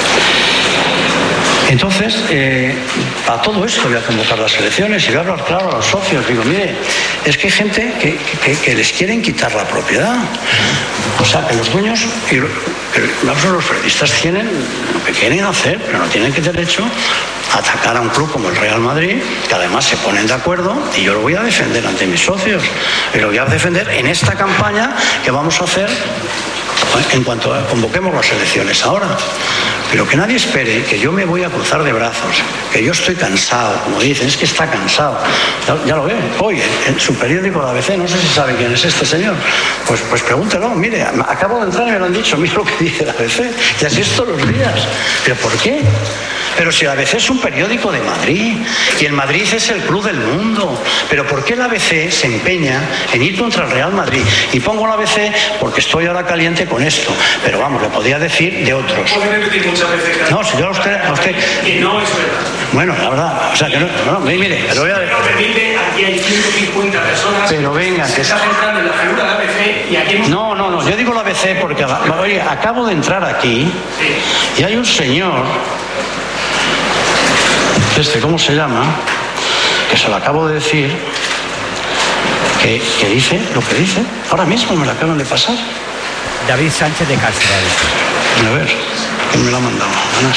Entonces, eh, a todo esto voy a convocar las elecciones y voy a hablar claro a los socios. Digo, mire, es que hay gente que, que, que les quieren quitar la propiedad. O sea, que los dueños, y los periodistas tienen lo que quieren hacer, pero no tienen que derecho a atacar a un club como el Real Madrid, que además se ponen de acuerdo, y yo lo voy a defender ante mis socios. Y lo voy a defender en esta campaña que vamos a hacer en cuanto convoquemos las elecciones ahora. Pero que nadie espere que yo me voy a cruzar de brazos, que yo estoy cansado, como dicen, es que está cansado. Ya, ya lo ve, hoy en su periódico la A B C, no sé si sabe quién es este señor, pues, pues pregúntelo, mire, acabo de entrar y me lo han dicho, mira lo que dice la A B C, y así es todos los días. ¿Pero por qué? Pero si la A B C es un periódico de Madrid y el Madrid es el club del mundo, ¿pero por qué la A B C se empeña en ir contra el Real Madrid? Y pongo la A B C porque estoy ahora caliente con esto, pero vamos, le podía decir de otros. No, si yo a usted, a usted... Que no es verdad. Bueno, la verdad, o sea que no, no, mire, pero voy a... Aquí hay ciento cincuenta personas. Pero venga, que... Se está centrando en la figura de la A B C y aquí... No, no, no, yo digo la A B C porque, oye, acabo de entrar aquí y hay un señor... Este, ¿cómo se llama? Que se lo acabo de decir, que, que dice lo que dice. Ahora mismo me lo acaban de pasar. David Sánchez de Castro. A ver, ¿quién me lo ha mandado? Anás.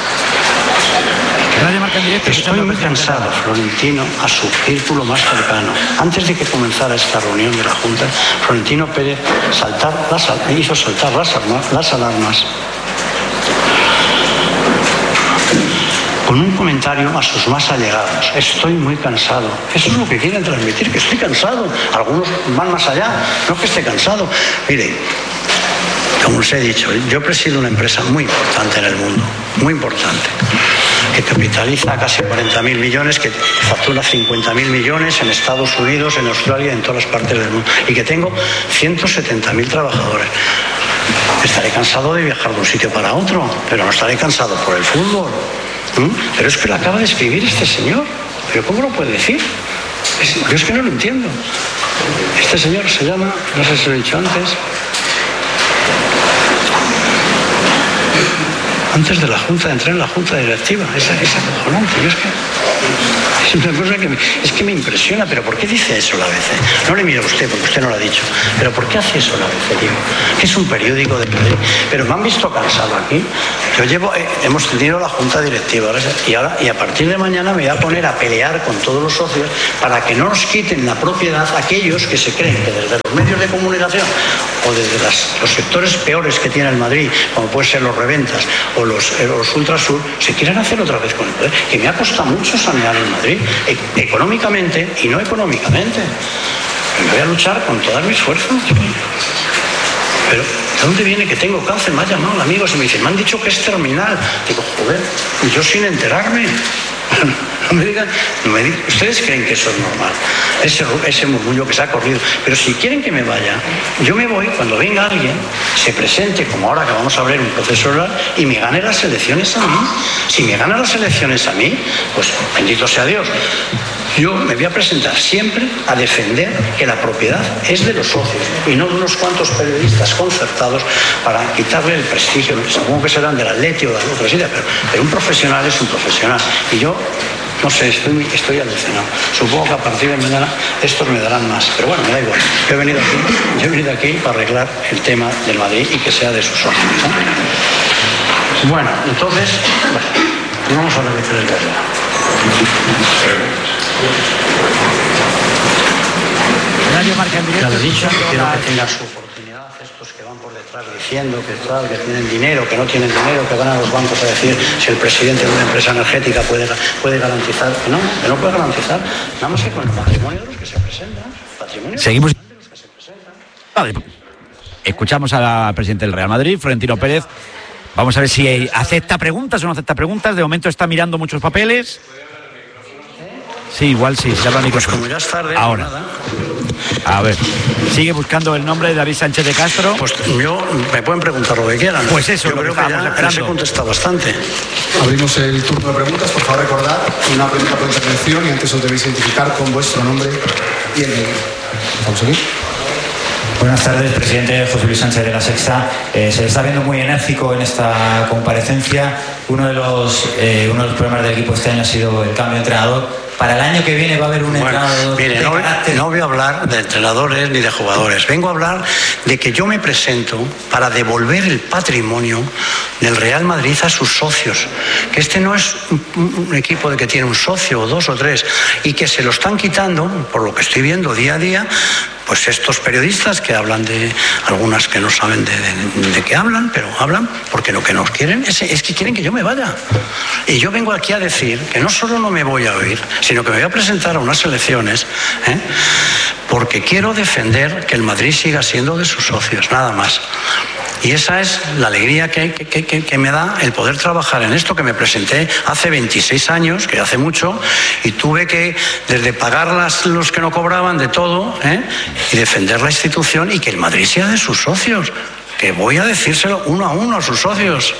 Estoy muy cansado, Florentino, a su círculo más cercano. Antes de que comenzara esta reunión de la Junta, Florentino Pérez saltar las, hizo saltar las, las alarmas con un comentario a sus más allegados. Estoy muy cansado. Eso es lo que quieren transmitir, que estoy cansado. Algunos van más allá, no que esté cansado. Mire, como les he dicho, yo presido una empresa muy importante en el mundo, muy importante, que capitaliza casi cuarenta mil millones, que factura cincuenta mil millones en Estados Unidos, en Australia, en todas las partes del mundo, y que tengo ciento setenta mil trabajadores. Estaré cansado de viajar de un sitio para otro, pero no estaré cansado por el fútbol. ¿Mm? Pero es que lo acaba de escribir este señor. ¿Pero cómo lo puede decir? Es, yo es que no lo entiendo. Este señor se llama, no sé si lo he dicho antes, antes de la Junta, de entrar en la Junta Directiva. Es, es acojonante. Yo es que es una cosa que me, es que me impresiona. Pero ¿por qué dice eso la A B C? No le miro a usted, porque usted no lo ha dicho. Pero ¿por qué hace eso la A B C, tío? Que es un periódico de Madrid. Pero me han visto cansado aquí. Yo llevo, eh, hemos tenido la Junta Directiva y ahora y a partir de mañana me voy a poner a pelear con todos los socios para que no nos quiten la propiedad aquellos que se creen que desde los medios de comunicación o desde las, los sectores peores que tiene el Madrid, como pueden ser los reventas o los, eh, los ultrasur, se quieren hacer otra vez con el poder. Que me ha costado mucho sanear el Madrid, e- económicamente y no económicamente. Me voy a luchar con todas mis fuerzas. Pero, ¿de dónde viene que tengo cáncer? Me ha llamado amigos y me dicen, me han dicho que es terminal. Digo, joder, y yo sin enterarme. No me digan, no me digan, ustedes creen que eso es normal, ese, ese murmullo que se ha corrido. Pero si quieren que me vaya, yo me voy cuando venga alguien, se presente, como ahora que vamos a abrir un proceso oral, y me gane las elecciones a mí. Si me gana las elecciones a mí, pues bendito sea Dios. Yo me voy a presentar siempre a defender que la propiedad es de los socios y no de unos cuantos periodistas concertados para quitarle el prestigio. Supongo que serán del Atleti o de otras ideas, pero, pero un profesional es un profesional. Y yo, no sé, estoy, estoy alucinado. Supongo que a partir de mañana estos me darán más. Pero bueno, me da igual. Yo he venido aquí, yo he venido aquí para arreglar el tema del Madrid y que sea de sus socios, ¿no? Bueno, entonces, bueno, vamos a realizar el tema. Radio Marca en directo. Ya lo he dicho, quiero que tengan su oportunidad estos que van por detrás diciendo que tal, que tienen dinero, que no tienen dinero, que van a los bancos a decir si el presidente de una empresa energética puede, puede garantizar, que no, que no puede garantizar, nada más que con el patrimonio de los que se presentan. Patrimonio Seguimos. de los que se presentan. Vale. Escuchamos al presidente del Real Madrid, Florentino Pérez. Vamos a ver si acepta preguntas o no acepta preguntas. De momento está mirando muchos papeles. Sí, igual sí, se habla el micrófono. Pues como ya es tarde, ahora. Nada. A ver, sigue buscando el nombre de David Sánchez de Castro. Pues yo, me pueden preguntar lo que quieran. Pues eso, yo lo creo que que ya esperando. se contesta bastante. Abrimos el turno de preguntas. Por favor, recordad una pregunta por intervención y antes os debéis identificar con vuestro nombre y el de... ¿Vamos aquí? Buenas tardes, presidente José Luis Sánchez de La Sexta. Eh, se le está viendo muy enérgico en esta comparecencia. Uno de los eh, uno de los problemas del equipo este año ha sido el cambio de entrenador. Para el año que viene va a haber un Bueno, entrenador mire, de no, carácter. no voy a hablar de entrenadores ni de jugadores. Vengo a hablar de que yo me presento para devolver el patrimonio del Real Madrid a sus socios. Que este no es un, un equipo de que tiene un socio o dos o tres y que se lo están quitando, por lo que estoy viendo día a día, pues estos periodistas que hablan de algunas que no saben de, de, de qué hablan, pero hablan porque lo que nos quieren es, es que quieren que yo me vaya. Y yo vengo aquí a decir que no solo no me voy a oír, sino que me voy a presentar a unas elecciones, ¿eh? porque quiero defender que el Madrid siga siendo de sus socios, nada más. Y esa es la alegría que, que, que, que me da el poder trabajar en esto, que me presenté hace veintiséis años, que hace mucho, y tuve que, desde pagar las, los que no cobraban, de todo, ¿eh? y defender la institución y que el Madrid sea de sus socios, que voy a decírselo uno a uno a sus socios.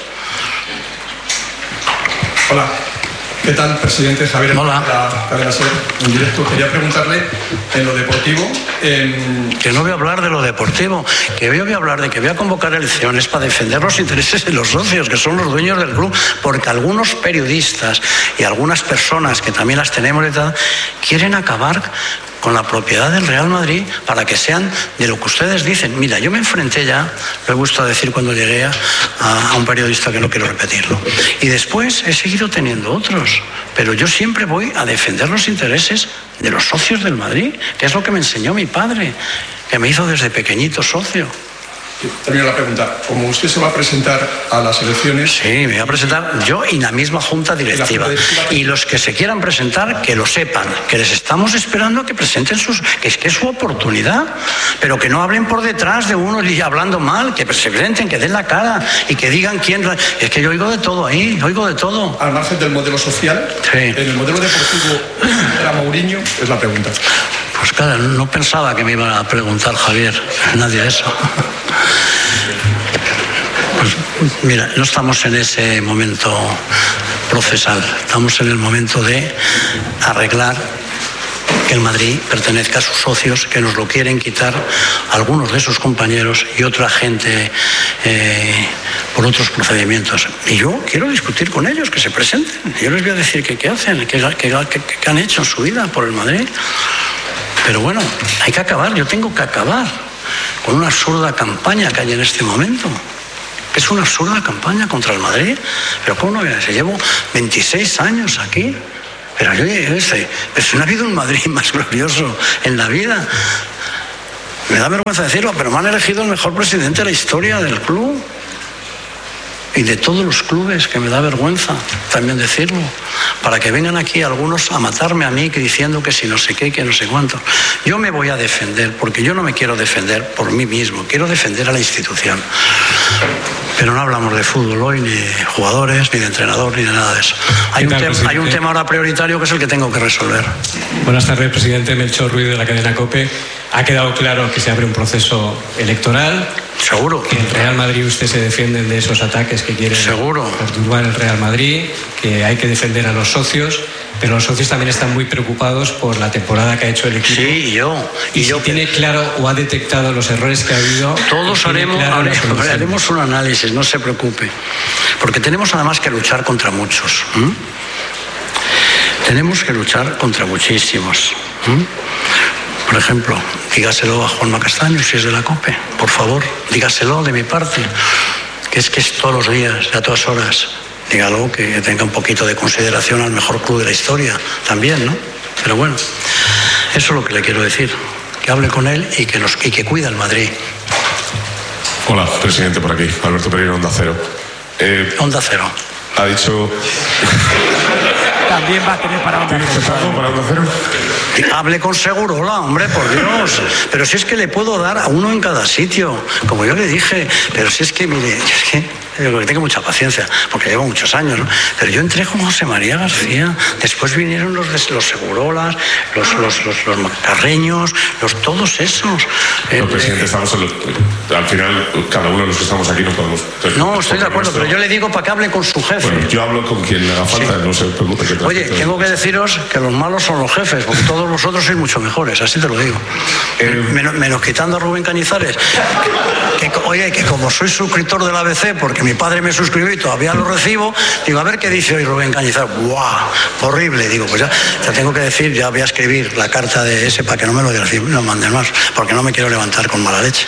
Hola. ¿Qué tal, presidente? Javier? Hola. La cadena SER, en directo. Quería preguntarle en lo deportivo. En... Que no voy a hablar de lo deportivo, que voy a hablar de que voy a convocar elecciones para defender los intereses de los socios, que son los dueños del club, porque algunos periodistas y algunas personas que también las tenemos, quieren acabar con la propiedad del Real Madrid para que sean de lo que ustedes dicen. Mira, yo me enfrenté ya, lo he gustado decir cuando llegué a, a un periodista que no quiero repetirlo. Y después he seguido teniendo otros, pero yo siempre voy a defender los intereses de los socios del Madrid, que es lo que me enseñó mi padre, que me hizo desde pequeñito socio. Termino la pregunta. Como usted se va a presentar a las elecciones... Sí, me voy a presentar yo y la misma junta directiva. Y los que se quieran presentar, que lo sepan, que les estamos esperando a que presenten sus... que es que es su oportunidad, pero que no hablen por detrás de uno y hablando mal, que se presenten, que den la cara y que digan quién... Es que yo oigo de todo ahí, oigo de todo. Al margen del modelo social, sí. En el modelo deportivo era Mourinho, es la pregunta. Pues claro, no pensaba que me iba a preguntar Javier, nadie eso. Pues mira, no estamos en ese momento procesal, estamos en el momento de arreglar que el Madrid pertenezca a sus socios, que nos lo quieren quitar algunos de sus compañeros y otra gente eh, por otros procedimientos. Y yo quiero discutir con ellos, que se presenten. Yo les voy a decir que qué hacen, que, que, que, que han hecho en su vida por el Madrid. Pero bueno, hay que acabar, yo tengo que acabar con una absurda campaña que hay en este momento. Es una absurda campaña contra el Madrid. Pero ¿cómo no voy a decir? Llevo veintiséis años aquí. Pero yo, yo sé, pero si no ha habido un Madrid más glorioso en la vida. Me da vergüenza decirlo, pero me han elegido el mejor presidente de la historia del club. Y de todos los clubes, que me da vergüenza también decirlo, para que vengan aquí algunos a matarme a mí diciendo que si no sé qué, que no sé cuánto. Yo me voy a defender, porque yo no me quiero defender por mí mismo, quiero defender a la institución. Pero no hablamos de fútbol hoy, ni de jugadores, ni de entrenador, ni de nada de eso. Hay un, tema, hay un tema ahora prioritario que es el que tengo que resolver. Buenas tardes, presidente. Melchor Ruiz, de la cadena COPE. Ha quedado claro que se abre un proceso electoral. Seguro. Que en Real Madrid usted se defienden de esos ataques que quieren Seguro. perturbar el Real Madrid, que hay que defender a los socios, pero los socios también están muy preocupados por la temporada que ha hecho el equipo. Sí, y yo. Y, y yo si tiene claro o ha detectado los errores que ha habido. Todos haremos, haremos, haremos un análisis, no se preocupe. Porque tenemos además que luchar contra muchos. ¿m? Tenemos que luchar contra muchísimos. ¿m? Por ejemplo, dígaselo a Juanma Castaño, si es de la COPE, por favor, dígaselo de mi parte, que es que es todos los días, a todas horas. Dígalo, que tenga un poquito de consideración al mejor club de la historia, también, ¿no? Pero bueno, eso es lo que le quiero decir, que hable con él y que, nos, y que cuida al Madrid. Hola, presidente, por aquí, Alberto Pereira, Onda Cero. Eh, Onda Cero. Ha dicho... También va a tener para Onda Cero. para Onda Cero? Hable con Segurola, hombre, por Dios. Pero si es que le puedo dar a uno en cada sitio, como yo le dije. Pero si es que, mire, es que... Yo tengo mucha paciencia, porque llevo muchos años, ¿no? Pero yo entré con José María García, después vinieron los, los Segurolas, los, los, los, los Macarreños, los, todos esos. No, eh, presidente, estamos en lo, al final, cada uno de los que estamos aquí no podemos... No, estoy de acuerdo, pero yo le digo para que hable con su jefe. Bueno, yo hablo con quien haga falta, sí. No se preocupe. Que Oye, tengo que deciros que los malos son los jefes, porque todos vosotros sois mucho mejores, así te lo digo. Eh, menos, menos quitando a Rubén Cañizares, que, que, oye, que como soy suscriptor del A B C, porque mi padre me suscribió y todavía lo recibo, digo, a ver qué dice hoy Rubén Cañizares. ¡Buah! Horrible. Digo, pues ya, ya tengo que decir, ya voy a escribir la carta de ese para que no me lo, no manden más, porque no me quiero levantar con mala leche.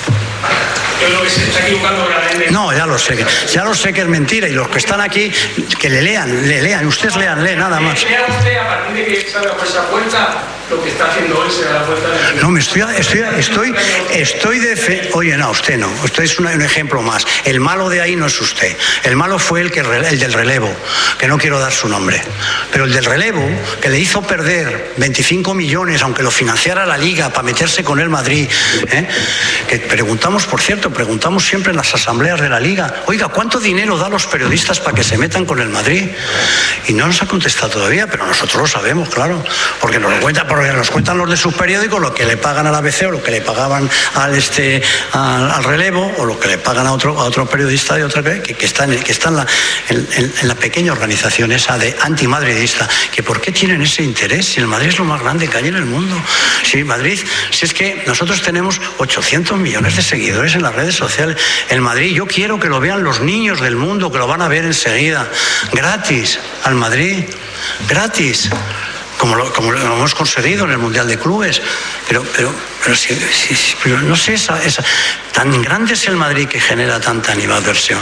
Yo creo que se está equivocando grandemente. No, ya lo sé, ya lo sé que es mentira, y los que están aquí, que le lean, le lean, ustedes lean, leen, nada más. Lea usted, a partir de que salga por esa puerta, lo que está haciendo hoy se da la vuelta de... No, me estoy, estoy, estoy, estoy de fe... Oye, no, usted no, usted es un, un ejemplo más. El malo de ahí no es usted, el malo fue el, que, el del relevo, que no quiero dar su nombre, pero el del relevo, que le hizo perder veinticinco millones, aunque lo financiara la Liga, para meterse con el Madrid, ¿eh? Que preguntamos, por cierto, preguntamos siempre en las asambleas de la Liga, oiga, ¿cuánto dinero da a los periodistas para que se metan con el Madrid? Y no nos ha contestado todavía, pero nosotros lo sabemos, claro, porque nos lo cuenta por nos cuentan los de sus periódicos, lo que le pagan al A B C o lo que le pagaban al este al, al relevo, o lo que le pagan a otro a otro periodista de otra que, que está, en, que está en, la, en, en la pequeña organización esa de antimadridista, que por qué tienen ese interés si el Madrid es lo más grande que hay en el mundo. Si Madrid, si es que nosotros tenemos ochocientos millones de seguidores en las redes sociales, el Madrid, yo quiero que lo vean los niños del mundo, que lo van a ver enseguida, gratis, al Madrid, gratis. Como lo, como lo hemos conseguido en el Mundial de Clubes, pero, pero, pero, si, si, pero no sé, esa, esa, tan grande es el Madrid que genera tanta animadversión.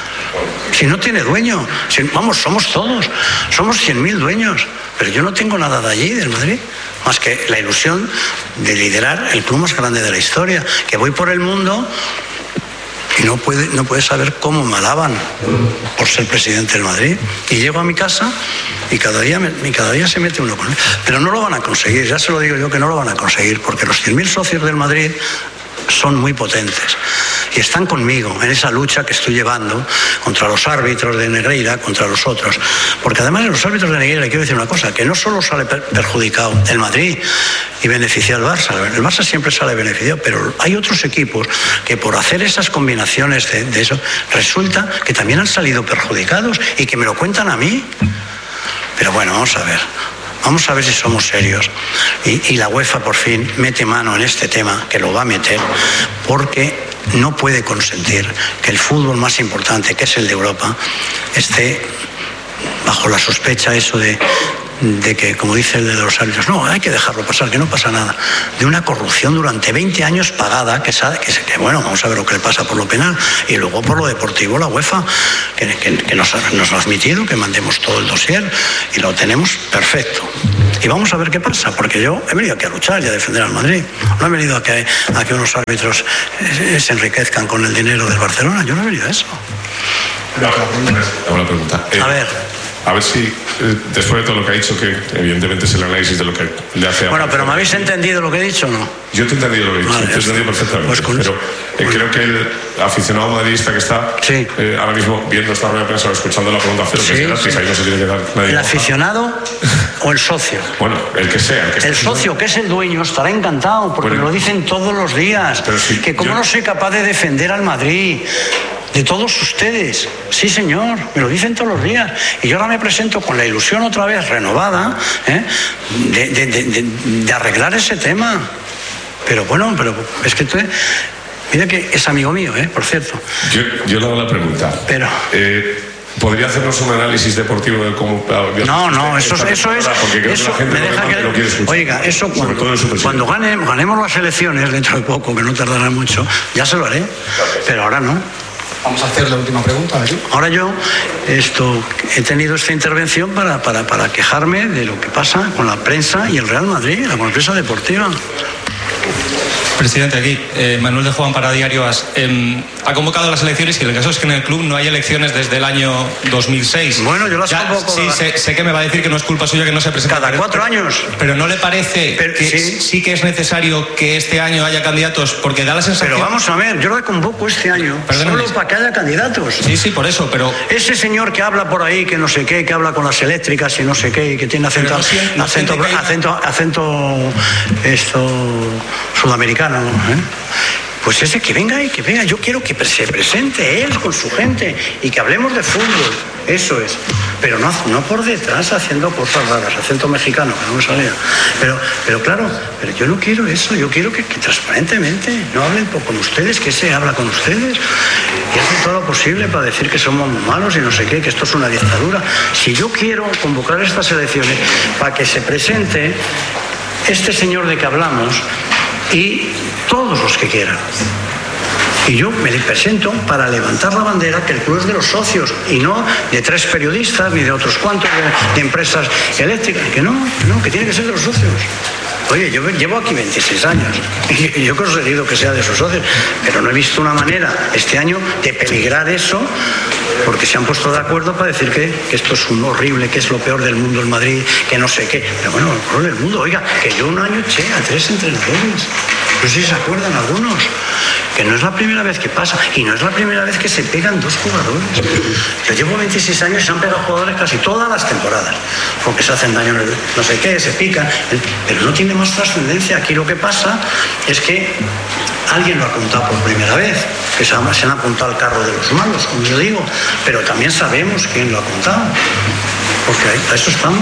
Si no tiene dueño, si, vamos, somos todos, somos cien mil dueños, pero yo no tengo nada de allí, del Madrid, más que la ilusión de liderar el club más grande de la historia, que voy por el mundo y no puede, no puede saber cómo me alaban por ser presidente del Madrid. Y llego a mi casa y cada día, me, y cada día se mete uno con él. Pero no lo van a conseguir, ya se lo digo yo que no lo van a conseguir, porque los cien mil socios del Madrid son muy potentes y están conmigo en esa lucha que estoy llevando contra los árbitros de Negreira, contra los otros, porque además de los árbitros de Negreira, le quiero decir una cosa, que no solo sale perjudicado el Madrid y beneficia al Barça, el Barça siempre sale beneficiado, pero hay otros equipos que por hacer esas combinaciones de, de eso, resulta que también han salido perjudicados y que me lo cuentan a mí. Pero bueno, vamos a ver Vamos a ver si somos serios. Y, y la UEFA por fin mete mano en este tema, que lo va a meter, porque no puede consentir que el fútbol más importante, que es el de Europa, esté bajo la sospecha eso de, de que, como dice el de los árbitros, no, hay que dejarlo pasar, que no pasa nada, de una corrupción durante veinte años pagada, que, sabe, que, que bueno, vamos a ver lo que le pasa por lo penal, y luego por lo deportivo la UEFA, que, que, que nos, nos ha admitido que mandemos todo el dossier, y lo tenemos perfecto. Y vamos a ver qué pasa, porque yo he venido aquí a luchar y a defender al Madrid. No he venido a que, a que unos árbitros eh, se enriquezcan con el dinero del Barcelona, yo no he venido a eso. Hago la pregunta. Eh, a ver. A ver si, eh, después de todo lo que ha dicho, que evidentemente es el análisis de lo que le hace a... Bueno, pero ¿me habéis entendido lo que he dicho o no? Yo te he entendido lo que he dicho, vale, te he entendido perfectamente. Pues con... Pero eh, creo que el aficionado madridista que está sí. eh, ahora mismo viendo esta rueda de prensa o escuchando la pregunta cero, sí, que es gratis, sí. Ahí no se tiene que dar nadie. ¿El aficionado o el socio? Bueno, el que sea. El, que el socio, bien. Que es el dueño, estará encantado, porque bueno, me lo dicen todos los días. Sí, que como yo... no soy capaz de defender al Madrid... De todos ustedes, sí señor, me lo dicen todos los días. Y yo ahora me presento con la ilusión otra vez renovada ¿eh? de, de, de, de, de arreglar ese tema. Pero bueno, pero es que tú, mira que es amigo mío, ¿eh? Por cierto. Yo, yo le hago la pregunta. Pero... Eh... ¿Podría hacernos un análisis deportivo de cómo... No, no, eso, eso es... Porque creo eso que la gente me deja que, lo quiere escuchar. Oiga, eso cuando, cuando gane, ganemos las elecciones, dentro de poco, que no tardará mucho, ya se lo haré, pero ahora no. Vamos a hacer la última pregunta. ¿eh? Ahora yo esto, he tenido esta intervención para, para, para quejarme de lo que pasa con la prensa y el Real Madrid, la prensa deportiva. Presidente, aquí, eh, Manuel de Juan para Diario As. Eh, ha convocado las elecciones y el caso es que en el club no hay elecciones desde el año dos mil seis. Bueno, yo las ya, convoco. Sí, sé, sé que me va a decir que no es culpa suya que no se presente. Cada pero, cuatro años. Pero ¿no le parece pero, que sí. sí que es necesario que este año haya candidatos? Porque da la sensación... Pero vamos a ver, yo la convoco este año Perdóname. solo para que haya candidatos. Sí, sí, por eso, pero... Ese señor que habla por ahí, que no sé qué, que habla con las eléctricas y no sé qué, y que tiene acento, no siente, no acento, acento, acento, acento, esto, sudamericano, ¿eh? Pues ese que venga y que venga, yo quiero que se presente él con su gente y que hablemos de fútbol, eso es, pero no, no por detrás haciendo cosas raras, acento mexicano, que no me salía, pero, pero claro, pero yo no quiero eso, yo quiero que, que transparentemente no hablen con ustedes, que se habla con ustedes y hacen todo lo posible para decir que somos malos y no sé qué, que esto es una dictadura. Si yo quiero convocar estas elecciones para que se presente este señor de que hablamos y todos los que quieran. Y yo me presento para levantar la bandera que el club es de los socios y no de tres periodistas ni de otros cuantos de, de empresas eléctricas. Que no, no, que tiene que ser de los socios. Oye, yo llevo aquí veintiséis años y yo he conseguido que sea de sus socios, pero no he visto una manera este año de peligrar eso, porque se han puesto de acuerdo para decir que, que esto es un horrible, que es lo peor del mundo el Madrid, que no sé qué. Pero bueno, lo peor del mundo, oiga, que yo un año eché a tres entrenadores. No sé si se acuerdan algunos, que no es la primera vez que pasa y no es la primera vez que se pegan dos jugadores. Yo llevo veintiséis años y se han pegado jugadores casi todas las temporadas, porque se hacen daño, no sé qué, se pican, pero no tiene más trascendencia. Aquí lo que pasa es que alguien lo ha apuntado por primera vez, que se han, se han apuntado al carro de los malos, como yo digo, pero también sabemos quién lo ha apuntado, porque a eso estamos.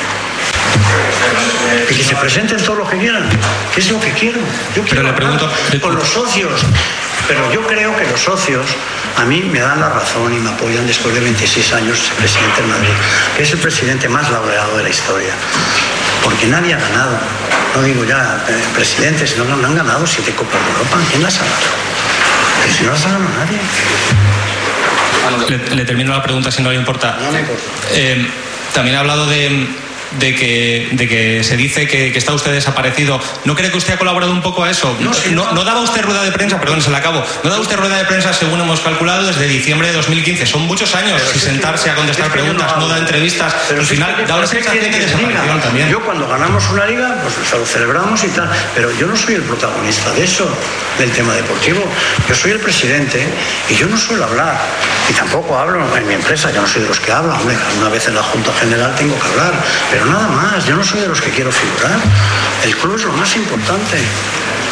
Y que se presenten todos los que quieran, que es lo que quiero. Yo quiero pero le pregunto con los socios, pero yo creo que los socios a mí me dan la razón y me apoyan después de veintiséis años ser presidente de Madrid, que es el presidente más laureado de la historia, porque nadie ha ganado, no digo ya eh, presidentes, sino que no han ganado siete Copas de Europa. ¿Quién las ha ganado? Que si no las ha ganado nadie. Le, le termino la pregunta si no le importa. No me importa. Eh, también ha hablado de... De que, de que se dice que, que está usted desaparecido. ¿No cree que usted ha colaborado un poco a eso? No, sí, no, no daba usted rueda de prensa, perdón, se la acabo. No daba usted rueda de prensa, según hemos calculado, desde diciembre de dos mil quince. Son muchos años sin sentarse a contestar preguntas, no da entrevistas. Pero al final da una sensación de desaparición también. Yo cuando ganamos una liga, pues se lo celebramos y tal, pero yo no soy el protagonista de eso, del tema deportivo. Yo soy el presidente y yo no suelo hablar. Y tampoco hablo en mi empresa, yo no soy de los que hablan. Hombre, una vez en la Junta General tengo que hablar, pero nada más, yo no soy de los que quiero figurar. El club es lo más importante.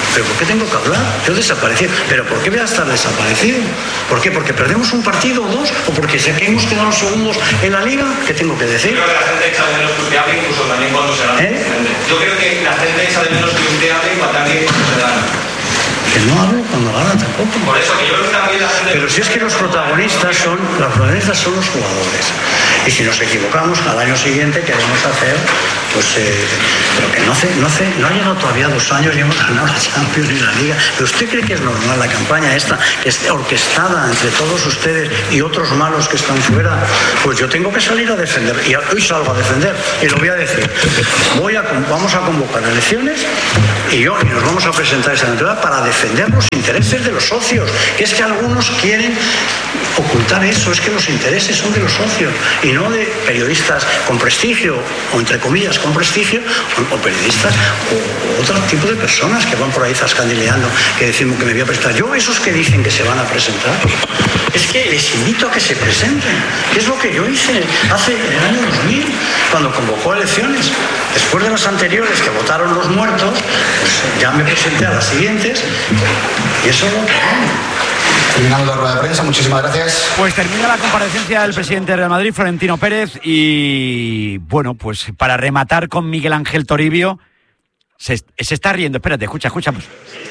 ¿Pero por qué tengo que hablar? Yo desaparecí. ¿Pero por qué voy a estar desaparecido? ¿Por qué? ¿Porque perdemos un partido o dos? ¿O porque sé que hemos quedado segundos en la Liga? ¿Qué tengo que decir? Yo creo que la gente echa de menos que usted hable incluso también cuando se gana. ¿Eh? Yo creo que la gente echa de menos que usted hable también cuando se gana. Que no hablo cuando gana tampoco. Por eso que yo creo que también la gente... Pero si es que los protagonistas son, los protagonistas son los jugadores. Y si nos equivocamos, al año siguiente queremos hacer, pues, eh, pero que no hace, no hace, no ha llegado todavía dos años y hemos ganado la Champions y la Liga. ¿Pero usted cree que es normal la campaña esta, que es orquestada entre todos ustedes y otros malos que están fuera? Pues yo tengo que salir a defender, y hoy salgo a defender, y lo voy a decir. Voy a, vamos a convocar elecciones y yo, y nos vamos a presentar esta entrada para defender los intereses de los socios, que es que algunos quieren ocultar eso, es que los intereses son de los socios y no de periodistas con prestigio, o entre comillas con prestigio, o, o periodistas o, o otro tipo de personas que van por ahí zascandileando, que decimos que me voy a presentar. Yo, esos que dicen que se van a presentar, es que les invito a que se presenten, que es lo que yo hice hace en el año dos mil, cuando convocó elecciones. Después de las anteriores que votaron los muertos, pues ya me presenté a las siguientes, y eso es lo que hago. Terminamos la rueda de prensa, muchísimas gracias. Pues termina la comparecencia del presidente de Real Madrid, Florentino Pérez, y bueno, pues para rematar con Miguel Ángel Toribio, se, se está riendo, espérate, escucha, escuchamos.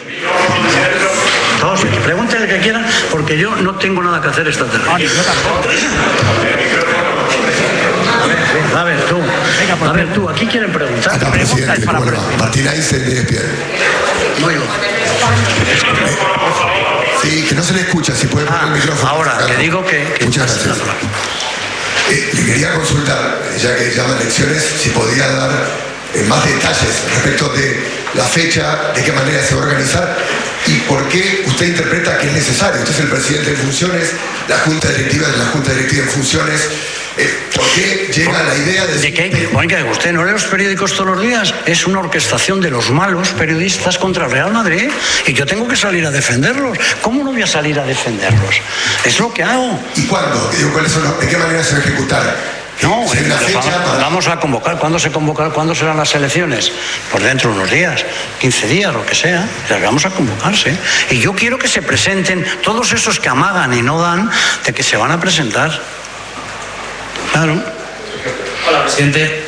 Todos, que pregunten el que quieran, porque yo no tengo nada que hacer esta tarde. No, yo tampoco. A ver, tú, Venga, pues, a ver, tú, aquí quieren preguntar. Acá, presidente, para bueno, Martín Einstein de despierta. No digo. Sí, que no se le escucha, si puede poner Ah, el micrófono. ahora, Claro. le digo que... que Muchas gracias. Eh, le quería consultar, ya que llama elecciones, si podía dar eh, más detalles respecto de la fecha, de qué manera se va a organizar y por qué usted interpreta que es necesario. Usted es el presidente en funciones, la Junta Directiva es la Junta Directiva en funciones. Eh, ¿Por qué llega la idea de... ¿De qué? Oiga, ¿usted no lee los periódicos todos los días? Es una orquestación de los malos periodistas contra el Real Madrid y yo tengo que salir a defenderlos. ¿Cómo no voy a salir a defenderlos? Es lo que hago. ¿Y cuándo? Digo, ¿cuáles son los- ¿De qué manera se va a ejecutar? No, ¿Se hay una los fecha vamos, para- vamos a convocar. ¿Cuándo se convocar? ¿Cuándo serán las elecciones? Pues dentro de unos días, quince días, lo que sea. Las vamos a convocarse. Y yo quiero que se presenten todos esos que amagan y no dan, de que se van a presentar. Claro. Hola, presidente.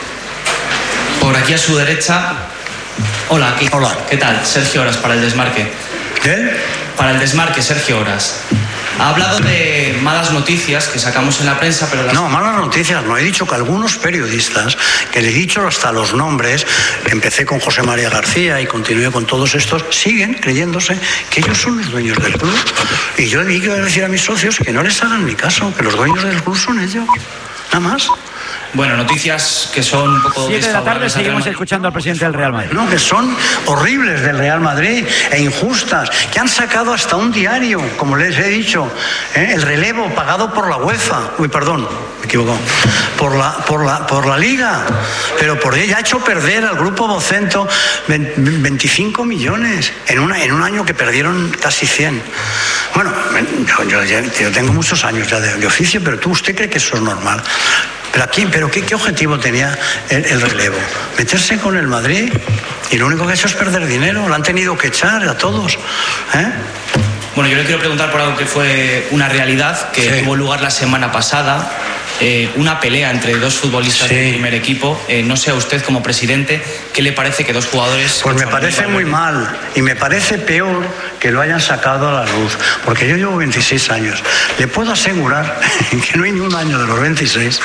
Por aquí a su derecha. Hola, aquí. Hola. ¿Qué tal? Sergio Horas, para el desmarque. ¿Qué? Para el desmarque, Sergio Horas. Ha hablado de malas noticias que sacamos en la prensa, pero las... No, malas noticias. No, he dicho que algunos periodistas, que le he dicho hasta los nombres, empecé con José María García y continué con todos estos, siguen creyéndose que ellos son los dueños del club. Y yo digo decir a mis socios que no les hagan ni caso, que los dueños del club son ellos. Nada más. Bueno, noticias que son un poco... Siete de la tarde desfavorables al Real seguimos Madrid. escuchando al presidente del Real Madrid. No, que son horribles del Real Madrid e injustas, que han sacado hasta un diario, como les he dicho, ¿eh? El relevo pagado por la UEFA, uy, perdón, me equivoco, por la, por la, por la Liga, pero por ella ha hecho perder al Grupo Vocento veinticinco millones en, una, en un año que perdieron casi cien. Bueno, yo, yo, yo tengo muchos años ya de, de oficio, pero tú, ¿usted cree que eso es normal? ¿Pero aquí, pero qué, qué objetivo tenía el, el relevo? Meterse con el Madrid y lo único que ha hecho es perder dinero. Lo han tenido que echar a todos. ¿Eh? Bueno, yo le quiero preguntar por algo que fue una realidad que Sí. tuvo lugar la semana pasada, eh, una pelea entre dos futbolistas Sí. del primer equipo. Eh, no sé a usted como presidente, ¿qué le parece que dos jugadores... Pues me parece muy mal y me parece peor que lo hayan sacado a la luz, porque yo llevo veintiséis años. Le puedo asegurar que no hay ni un año de los veintiséis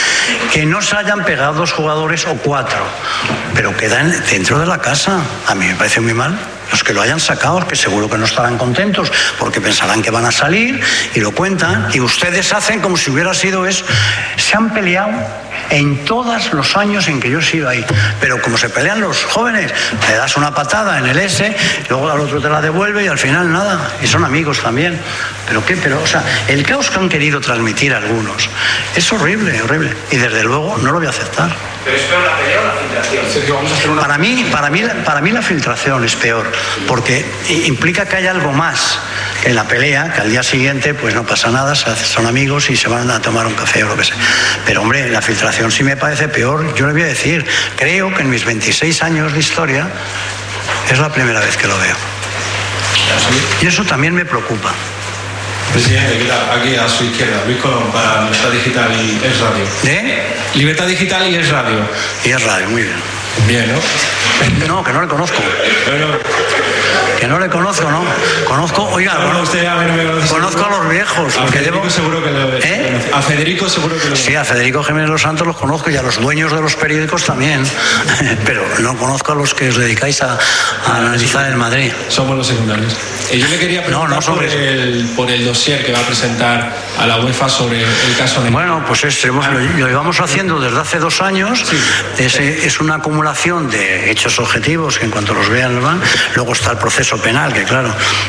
que no se hayan pegado dos jugadores o cuatro, pero quedan dentro de la casa. A mí me parece muy mal. Los que lo hayan sacado, que seguro que no estarán contentos porque pensarán que van a salir y lo cuentan, y ustedes hacen como si hubiera sido eso. Se han peleado en todos los años en que yo he sido ahí, pero como se pelean los jóvenes, le das una patada en el S, luego al otro te la devuelve y al final nada, y son amigos también. ¿Pero qué? Pero, o sea, el caos que han querido transmitir algunos es horrible, horrible, y desde luego no lo voy a aceptar. ¿Pero es peor la pelea o la filtración? Sergio, vamos a hacer una... Para mí, para mí, para mí la filtración es peor, porque implica que hay algo más que en la pelea, que al día siguiente pues no pasa nada, se hace- son amigos y se van a tomar un café o lo que sea. Pero hombre, la filtración sí me parece peor. Yo le voy a decir, creo que en mis veintiséis años de historia Es la primera vez que lo veo. Y eso también me preocupa. Presidente, ¿qué tal? Aquí a su izquierda, Luis Colón, para Libertad Digital y Es Radio. ¿De? Libertad Digital y Es Radio. Y Es Radio, muy bien. Bien, ¿no? No, que no le conozco. Bueno. Que no le conozco, ¿no? Conozco, oiga, no, no, usted a mí no me conoce. Conozco a los viejos. A Federico debo... seguro que lo ¿Eh? A Federico seguro que lo Sí, a Federico Jiménez Los Santos los conozco y a los dueños de los periódicos también. Pero no conozco a los que os dedicáis a, a analizar el Madrid. Somos los secundarios. Eh, yo le quería preguntar no, no por, el, por el dossier que va a presentar a la UEFA sobre el caso de... Bueno, pues este, lo, lo llevamos haciendo desde hace dos años. Sí. Es, es una acumulación de hechos objetivos que en cuanto los vean van. Luego está el proceso penal, que claro,